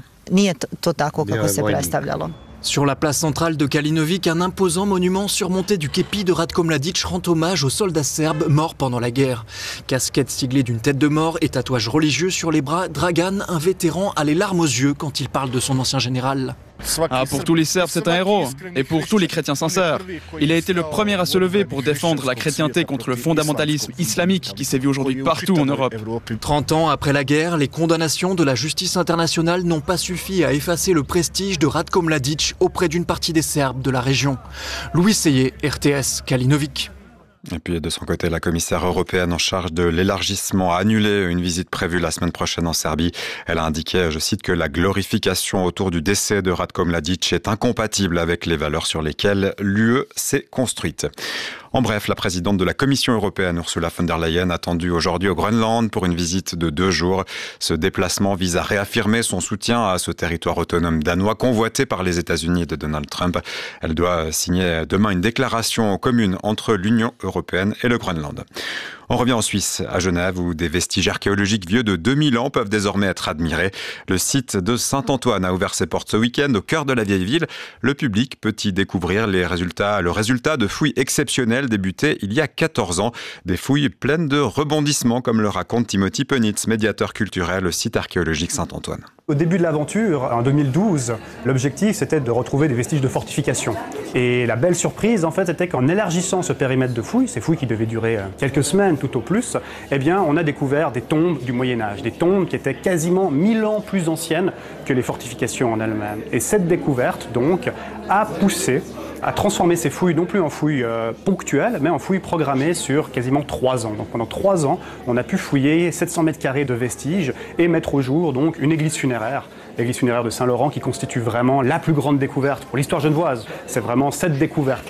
Sur la place centrale de Kalinovic, un imposant monument surmonté du képi de Ratko Mladic rend hommage aux soldats serbes morts pendant la guerre. Casquette siglée d'une tête de mort et tatouage religieux sur les bras, Dragan, un vétéran, a les larmes aux yeux quand il parle de son ancien général. Pour tous les Serbes, c'est un héros. Et pour tous les chrétiens sincères. Il a été le premier à se lever pour défendre la chrétienté contre le fondamentalisme islamique qui sévit aujourd'hui partout en Europe. 30 ans après la guerre, les condamnations de la justice internationale n'ont pas suffi à effacer le prestige de Ratko Mladic auprès d'une partie des Serbes de la région. Louis Seyé, RTS, Kalinovic. Et puis de son côté, la commissaire européenne en charge de l'élargissement a annulé une visite prévue la semaine prochaine en Serbie. Elle a indiqué, je cite, que la glorification autour du décès de Ratko Mladic est incompatible avec les valeurs sur lesquelles l'UE s'est construite. En bref, la présidente de la Commission européenne, Ursula von der Leyen, attendue aujourd'hui au Groenland pour une visite de 2 jours. Ce déplacement vise à réaffirmer son soutien à ce territoire autonome danois convoité par les États-Unis de Donald Trump. Elle doit signer demain une déclaration commune entre l'Union européenne et le Groenland. On revient en Suisse, à Genève, où des vestiges archéologiques vieux de 2000 ans peuvent désormais être admirés. Le site de Saint-Antoine a ouvert ses portes ce week-end au cœur de la vieille ville. Le public peut y découvrir le résultat de fouilles exceptionnelles débutées il y a 14 ans. Des fouilles pleines de rebondissements, comme le raconte Timothy Penitz, médiateur culturel au site archéologique Saint-Antoine. Au début de l'aventure, en 2012, l'objectif c'était de retrouver des vestiges de fortification. Et la belle surprise, en fait, était qu'en élargissant ce périmètre de fouilles, ces fouilles qui devaient durer quelques semaines tout au plus, eh bien, on a découvert des tombes du Moyen-Âge, des tombes qui étaient quasiment 1000 ans plus anciennes que les fortifications en elles-mêmes. Et cette découverte, donc, a poussé à transformer ces fouilles non plus en fouilles ponctuelles, mais en fouilles programmées sur quasiment 3 ans. Donc pendant 3 ans, on a pu fouiller 700 mètres carrés de vestiges et mettre au jour donc une église funéraire. L'église funéraire de Saint-Laurent qui constitue vraiment la plus grande découverte pour l'histoire genevoise. C'est vraiment cette découverte-là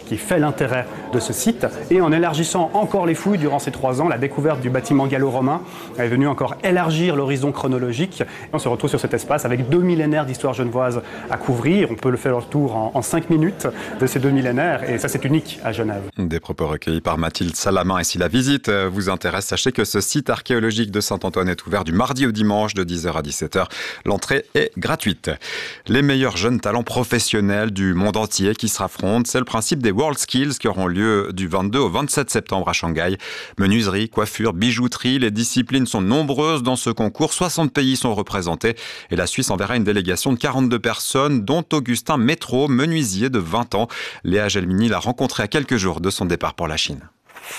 qui fait l'intérêt de ce site. Et en élargissant encore les fouilles durant ces 3 ans, la découverte du bâtiment gallo-romain est venue encore élargir l'horizon chronologique. Et on se retrouve sur cet espace avec 2 millénaires d'histoire genevoise à couvrir. On peut le faire le tour en 5 minutes de ces 2 millénaires et ça c'est unique à Genève. Des propos recueillis par Mathilde Salamin. Et si la visite vous intéresse, sachez que ce site archéologique de Saint-Antoine est ouvert du mardi au dimanche de 10h à 17h. L'entrée est gratuite. Les meilleurs jeunes talents professionnels du monde entier qui se raffrontent, c'est le principe des WorldSkills qui auront lieu du 22 au 27 septembre à Shanghai. Menuiserie, coiffure, bijouterie, les disciplines sont nombreuses dans ce concours. 60 pays sont représentés et la Suisse enverra une délégation de 42 personnes, dont Augustin Métro, menuisier de 20 ans. Léa Gelmini l'a rencontré à quelques jours de son départ pour la Chine.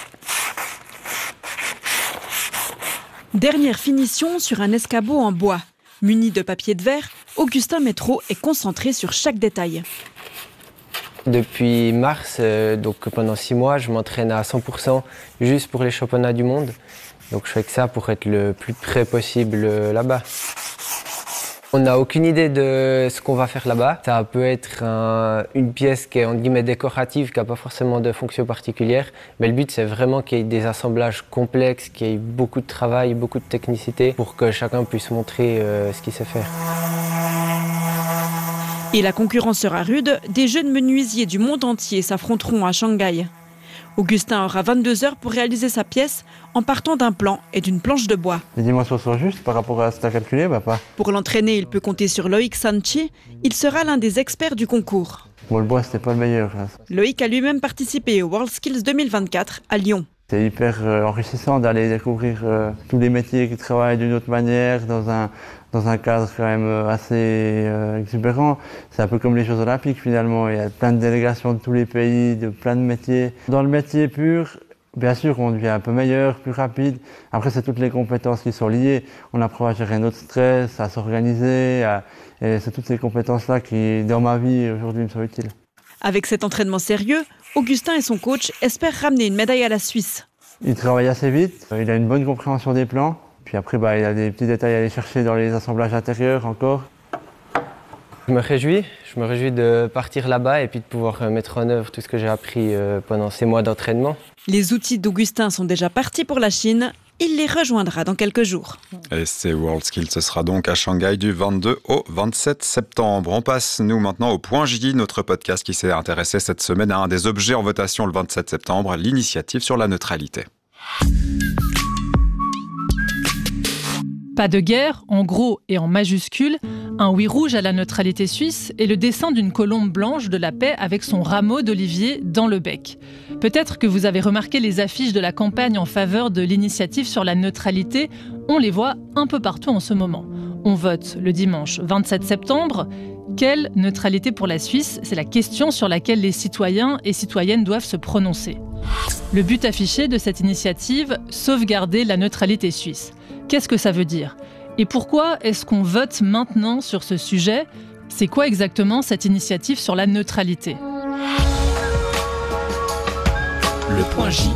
Dernière finition sur un escabeau en bois. Muni de papier de verre, Augustin Métro est concentré sur chaque détail. Depuis mars, donc pendant 6 mois, je m'entraîne à 100% juste pour les championnats du monde. Donc je fais que ça pour être le plus près possible là-bas. On n'a aucune idée de ce qu'on va faire là-bas. Ça peut être une pièce qui est entre guillemets décorative, qui n'a pas forcément de fonction particulière. Mais le but, c'est vraiment qu'il y ait des assemblages complexes, qu'il y ait beaucoup de travail, beaucoup de technicité pour que chacun puisse montrer ce qu'il sait faire. Et la concurrence sera rude. Des jeunes menuisiers du monde entier s'affronteront à Shanghai. Augustin aura 22 heures pour réaliser sa pièce en partant d'un plan et d'une planche de bois. Les dimensions sont justes par rapport à ce que tu as calculé, pas. Pour l'entraîner, il peut compter sur Loïc Sanchi. Il sera l'un des experts du concours. Bon, le bois, c'était pas le meilleur. Loïc a lui-même participé au WorldSkills 2024 à Lyon. C'est hyper enrichissant d'aller découvrir tous les métiers qui travaillent d'une autre manière dans un cadre quand même assez exubérant. C'est un peu comme les Jeux Olympiques finalement. Il y a plein de délégations de tous les pays, de plein de métiers. Dans le métier pur, bien sûr, on devient un peu meilleur, plus rapide. Après, c'est toutes les compétences qui sont liées. On apprend à gérer notre stress, à s'organiser. Et c'est toutes ces compétences-là qui, dans ma vie, aujourd'hui, me sont utiles. Avec cet entraînement sérieux, Augustin et son coach espèrent ramener une médaille à la Suisse. Il travaille assez vite, il a une bonne compréhension des plans. Puis après, il a des petits détails à aller chercher dans les assemblages intérieurs encore. Je me réjouis de partir là-bas et puis de pouvoir mettre en œuvre tout ce que j'ai appris pendant ces mois d'entraînement. Les outils d'Augustin sont déjà partis pour la Chine. Il les rejoindra dans quelques jours. Et ces WorldSkills, ce sera donc à Shanghai du 22 au 27 septembre. On passe, nous, maintenant au Point J, notre podcast qui s'est intéressé cette semaine à un des objets en votation le 27 septembre, l'initiative sur la neutralité. Pas de guerre, en gros et en majuscule, un oui rouge à la neutralité suisse et le dessin d'une colombe blanche de la paix avec son rameau d'olivier dans le bec. Peut-être que vous avez remarqué les affiches de la campagne en faveur de l'initiative sur la neutralité. On les voit un peu partout en ce moment. On vote le dimanche 27 septembre. Quelle neutralité pour la Suisse ? C'est la question sur laquelle les citoyens et citoyennes doivent se prononcer. Le but affiché de cette initiative, sauvegarder la neutralité suisse. Qu'est-ce que ça veut dire ? Et pourquoi est-ce qu'on vote maintenant sur ce sujet ? C'est quoi exactement cette initiative sur la neutralité ? Le Point J.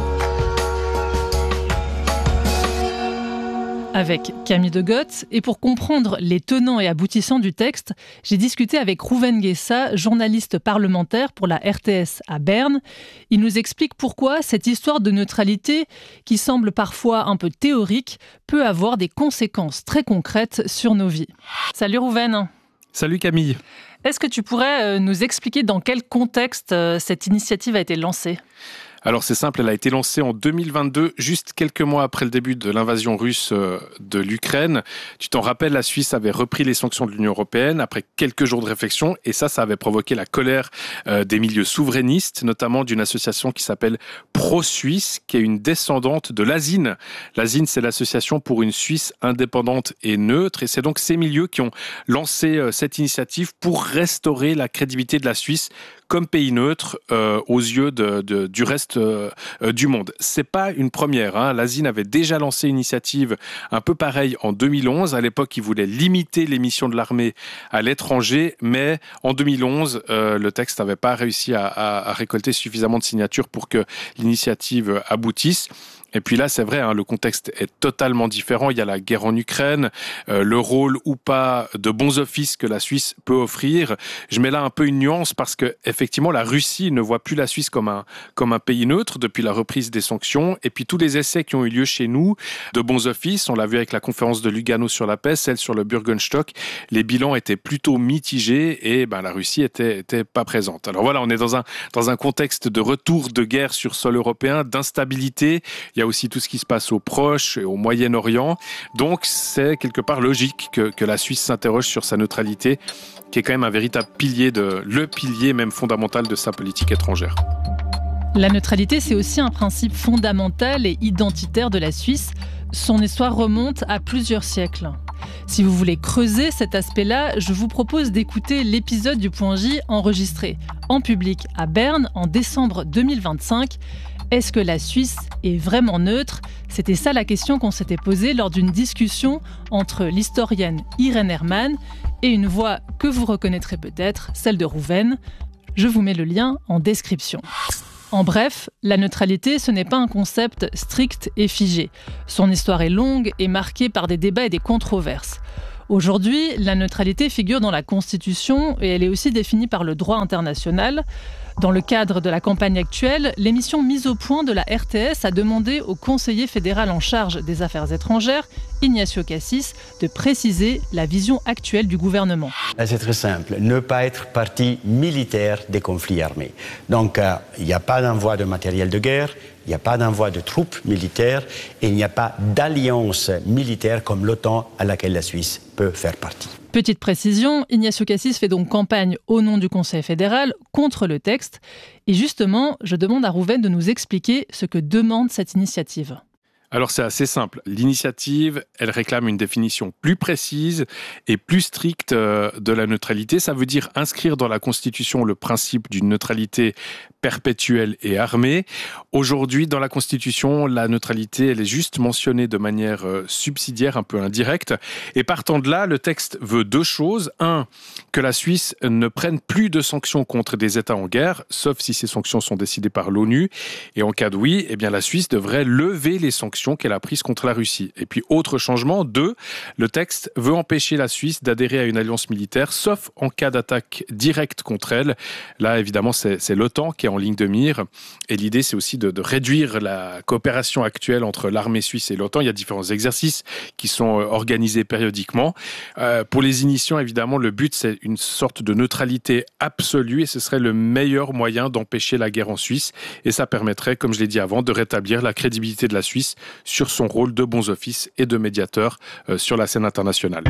Avec Camille de Goth. Et pour comprendre les tenants et aboutissants du texte, j'ai discuté avec Rouven Guessa, journaliste parlementaire pour la RTS à Berne. Il nous explique pourquoi cette histoire de neutralité, qui semble parfois un peu théorique, peut avoir des conséquences très concrètes sur nos vies. Salut Rouven. Salut Camille. Est-ce que tu pourrais nous expliquer dans quel contexte cette initiative a été lancée ? Alors c'est simple, elle a été lancée en 2022, juste quelques mois après le début de l'invasion russe de l'Ukraine. Tu t'en rappelles, la Suisse avait repris les sanctions de l'Union européenne après quelques jours de réflexion et ça avait provoqué la colère des milieux souverainistes, notamment d'une association qui s'appelle Pro-Suisse, qui est une descendante de l'ASIN. L'ASIN, c'est l'association pour une Suisse indépendante et neutre et c'est donc ces milieux qui ont lancé cette initiative pour restaurer la crédibilité de la Suisse comme pays neutre aux yeux du reste du monde. C'est pas une première. Hein. L'ASIN avait déjà lancé une initiative un peu pareille en 2011. À l'époque, ils voulaient limiter les missions de l'armée à l'étranger, mais en 2011, le texte n'avait pas réussi à récolter suffisamment de signatures pour que l'initiative aboutisse. Et puis là, c'est vrai, le contexte est totalement différent. Il y a la guerre en Ukraine, le rôle ou pas de bons offices que la Suisse peut offrir. Je mets là un peu une nuance parce que effectivement, la Russie ne voit plus la Suisse comme un pays neutre depuis la reprise des sanctions. Et puis tous les essais qui ont eu lieu chez nous de bons offices, on l'a vu avec la conférence de Lugano sur la paix, celle sur le Bürgerstock, les bilans étaient plutôt mitigés et la Russie était pas présente. Alors voilà, on est dans un contexte de retour de guerre sur sol européen, d'instabilité. Il y a aussi tout ce qui se passe au Proche et au Moyen-Orient. Donc, c'est quelque part logique que la Suisse s'interroge sur sa neutralité, qui est quand même un véritable pilier, le pilier même fondamental de sa politique étrangère. La neutralité, c'est aussi un principe fondamental et identitaire de la Suisse. Son histoire remonte à plusieurs siècles. Si vous voulez creuser cet aspect-là, je vous propose d'écouter l'épisode du Point J enregistré en public à Berne en décembre 2025. Est-ce que la Suisse est vraiment neutre ? C'était ça la question qu'on s'était posée lors d'une discussion entre l'historienne Irène Hermann et une voix que vous reconnaîtrez peut-être, celle de Rouven. Je vous mets le lien en description. En bref, la neutralité, ce n'est pas un concept strict et figé. Son histoire est longue et marquée par des débats et des controverses. Aujourd'hui, la neutralité figure dans la Constitution et elle est aussi définie par le droit international. Dans le cadre de la campagne actuelle, l'émission Mise au point de la RTS a demandé au conseiller fédéral en charge des affaires étrangères, Ignacio Cassis, de préciser la vision actuelle du gouvernement. C'est très simple, ne pas être partie militaire des conflits armés. Donc, il n'y a pas d'envoi de matériel de guerre, il n'y a pas d'envoi de troupes militaires et il n'y a pas d'alliance militaire comme l'OTAN à laquelle la Suisse peut faire partie. Petite précision, Ignacio Cassis fait donc campagne au nom du Conseil fédéral contre le texte. Et justement, je demande à Rouven de nous expliquer ce que demande cette initiative. Alors c'est assez simple. L'initiative, elle réclame une définition plus précise et plus stricte de la neutralité. Ça veut dire inscrire dans la Constitution le principe d'une neutralité perpétuelle et armée. Aujourd'hui, dans la Constitution, la neutralité, elle est juste mentionnée de manière subsidiaire, un peu indirecte. Et partant de là, le texte veut deux choses. Un, que la Suisse ne prenne plus de sanctions contre des États en guerre, sauf si ces sanctions sont décidées par l'ONU. Et en cas de oui, eh bien la Suisse devrait lever les sanctions qu'elle a prises contre la Russie. Et puis, autre changement, 2, le texte veut empêcher la Suisse d'adhérer à une alliance militaire, sauf en cas d'attaque directe contre elle. Là, évidemment, c'est l'OTAN qui est en ligne de mire. Et l'idée, c'est aussi de réduire la coopération actuelle entre l'armée suisse et l'OTAN. Il y a différents exercices qui sont organisés périodiquement. Pour les initiants, évidemment, le but, c'est une sorte de neutralité absolue et ce serait le meilleur moyen d'empêcher la guerre en Suisse. Et ça permettrait, comme je l'ai dit avant, de rétablir la crédibilité de la Suisse sur son rôle de bons offices et de médiateur sur la scène internationale.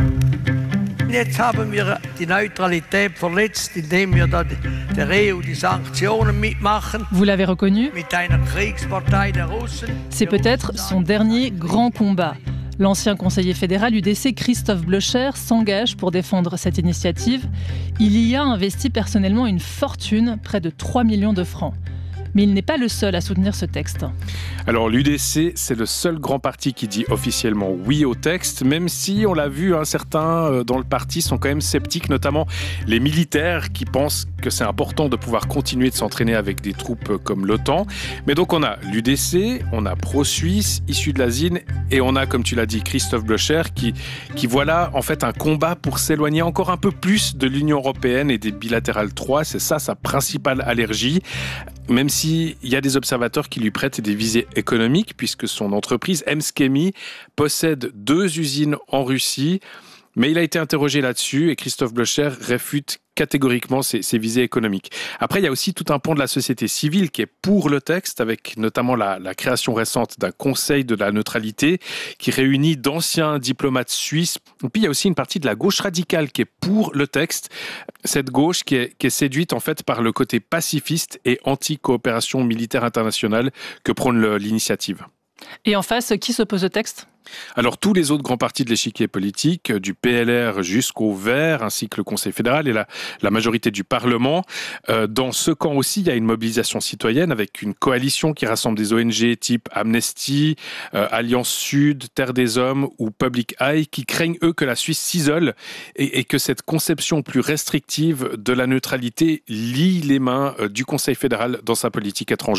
Jetzt haben wir die Neutralität verletzt, indem wir der EU die Sanktionen mitmachen. Vous l'avez reconnu ? Mit einer Kriegspartei der Russen. C'est peut-être son dernier grand combat. L'ancien conseiller fédéral UDC Christophe Blocher s'engage pour défendre cette initiative. Il y a investi personnellement une fortune, près de 3 millions de francs. Mais il n'est pas le seul à soutenir ce texte. Alors l'UDC, c'est le seul grand parti qui dit officiellement oui au texte, même si on l'a vu, certains dans le parti sont quand même sceptiques, notamment les militaires qui pensent que c'est important de pouvoir continuer de s'entraîner avec des troupes comme l'OTAN. Mais donc on a l'UDC, on a Pro-Suisse, issu de la ZIN, et on a, comme tu l'as dit, Christophe Blocher, qui voilà en fait un combat pour s'éloigner encore un peu plus de l'Union européenne et des bilatérales 3. C'est ça sa principale allergie. Même s'il y a des observateurs qui lui prêtent des visées économiques, puisque son entreprise, Mskemi, possède 2 usines en Russie. Mais il a été interrogé là-dessus et Christophe Blocher réfute catégoriquement ces visées économiques. Après, il y a aussi tout un pan de la société civile qui est pour le texte, avec notamment la création récente d'un conseil de la neutralité qui réunit d'anciens diplomates suisses. Et puis, il y a aussi une partie de la gauche radicale qui est pour le texte. Cette gauche qui est séduite en fait par le côté pacifiste et anti-coopération militaire internationale que prône l'initiative. Et en face, qui s'oppose au texte ? Alors tous les autres grands partis de l'échiquier politique, du PLR jusqu'au Vert, ainsi que le Conseil fédéral et la majorité du Parlement. Dans ce camp aussi, il y a une mobilisation citoyenne avec une coalition qui rassemble des ONG type Amnesty, Alliance Sud, Terre des Hommes ou Public Eye, qui craignent eux que la Suisse s'isole et que cette conception plus restrictive de la neutralité lie les mains du Conseil fédéral dans sa politique étrangère.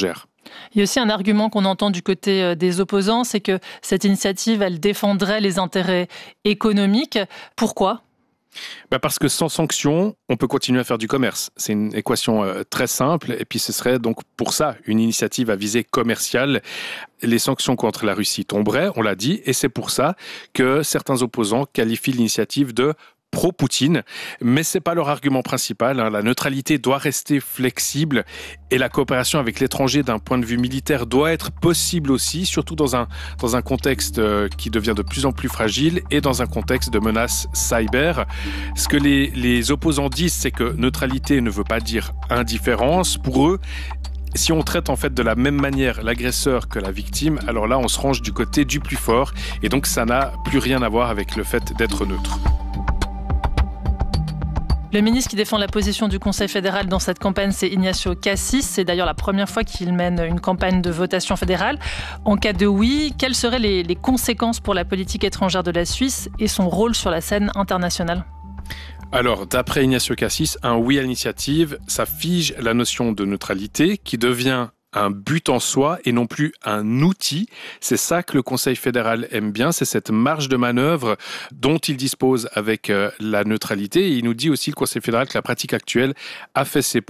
Il y a aussi un argument qu'on entend du côté des opposants, c'est que cette initiative, elle défendrait les intérêts économiques. Pourquoi ? Parce que sans sanctions, on peut continuer à faire du commerce. C'est une équation très simple et puis ce serait donc pour ça une initiative à visée commerciale. Les sanctions contre la Russie tomberaient, on l'a dit, et c'est pour ça que certains opposants qualifient l'initiative de pro-Poutine, mais c'est pas leur argument principal. La neutralité doit rester flexible et la coopération avec l'étranger d'un point de vue militaire doit être possible aussi, surtout dans un contexte qui devient de plus en plus fragile et dans un contexte de menace cyber. Ce que les opposants disent, c'est que neutralité ne veut pas dire indifférence. Pour eux, si on traite en fait de la même manière l'agresseur que la victime, alors là on se range du côté du plus fort et donc ça n'a plus rien à voir avec le fait d'être neutre. Le ministre qui défend la position du Conseil fédéral dans cette campagne, c'est Ignacio Cassis. C'est d'ailleurs la première fois qu'il mène une campagne de votation fédérale. En cas de oui, quelles seraient les conséquences pour la politique étrangère de la Suisse et son rôle sur la scène internationale ? Alors, d'après Ignacio Cassis, un oui à l'initiative, ça fige la notion de neutralité qui devient un but en soi et non plus un outil. C'est ça que le Conseil fédéral aime bien, c'est cette marge de manœuvre dont il dispose avec la neutralité. Et il nous dit aussi, le Conseil fédéral, que la pratique actuelle a fait ses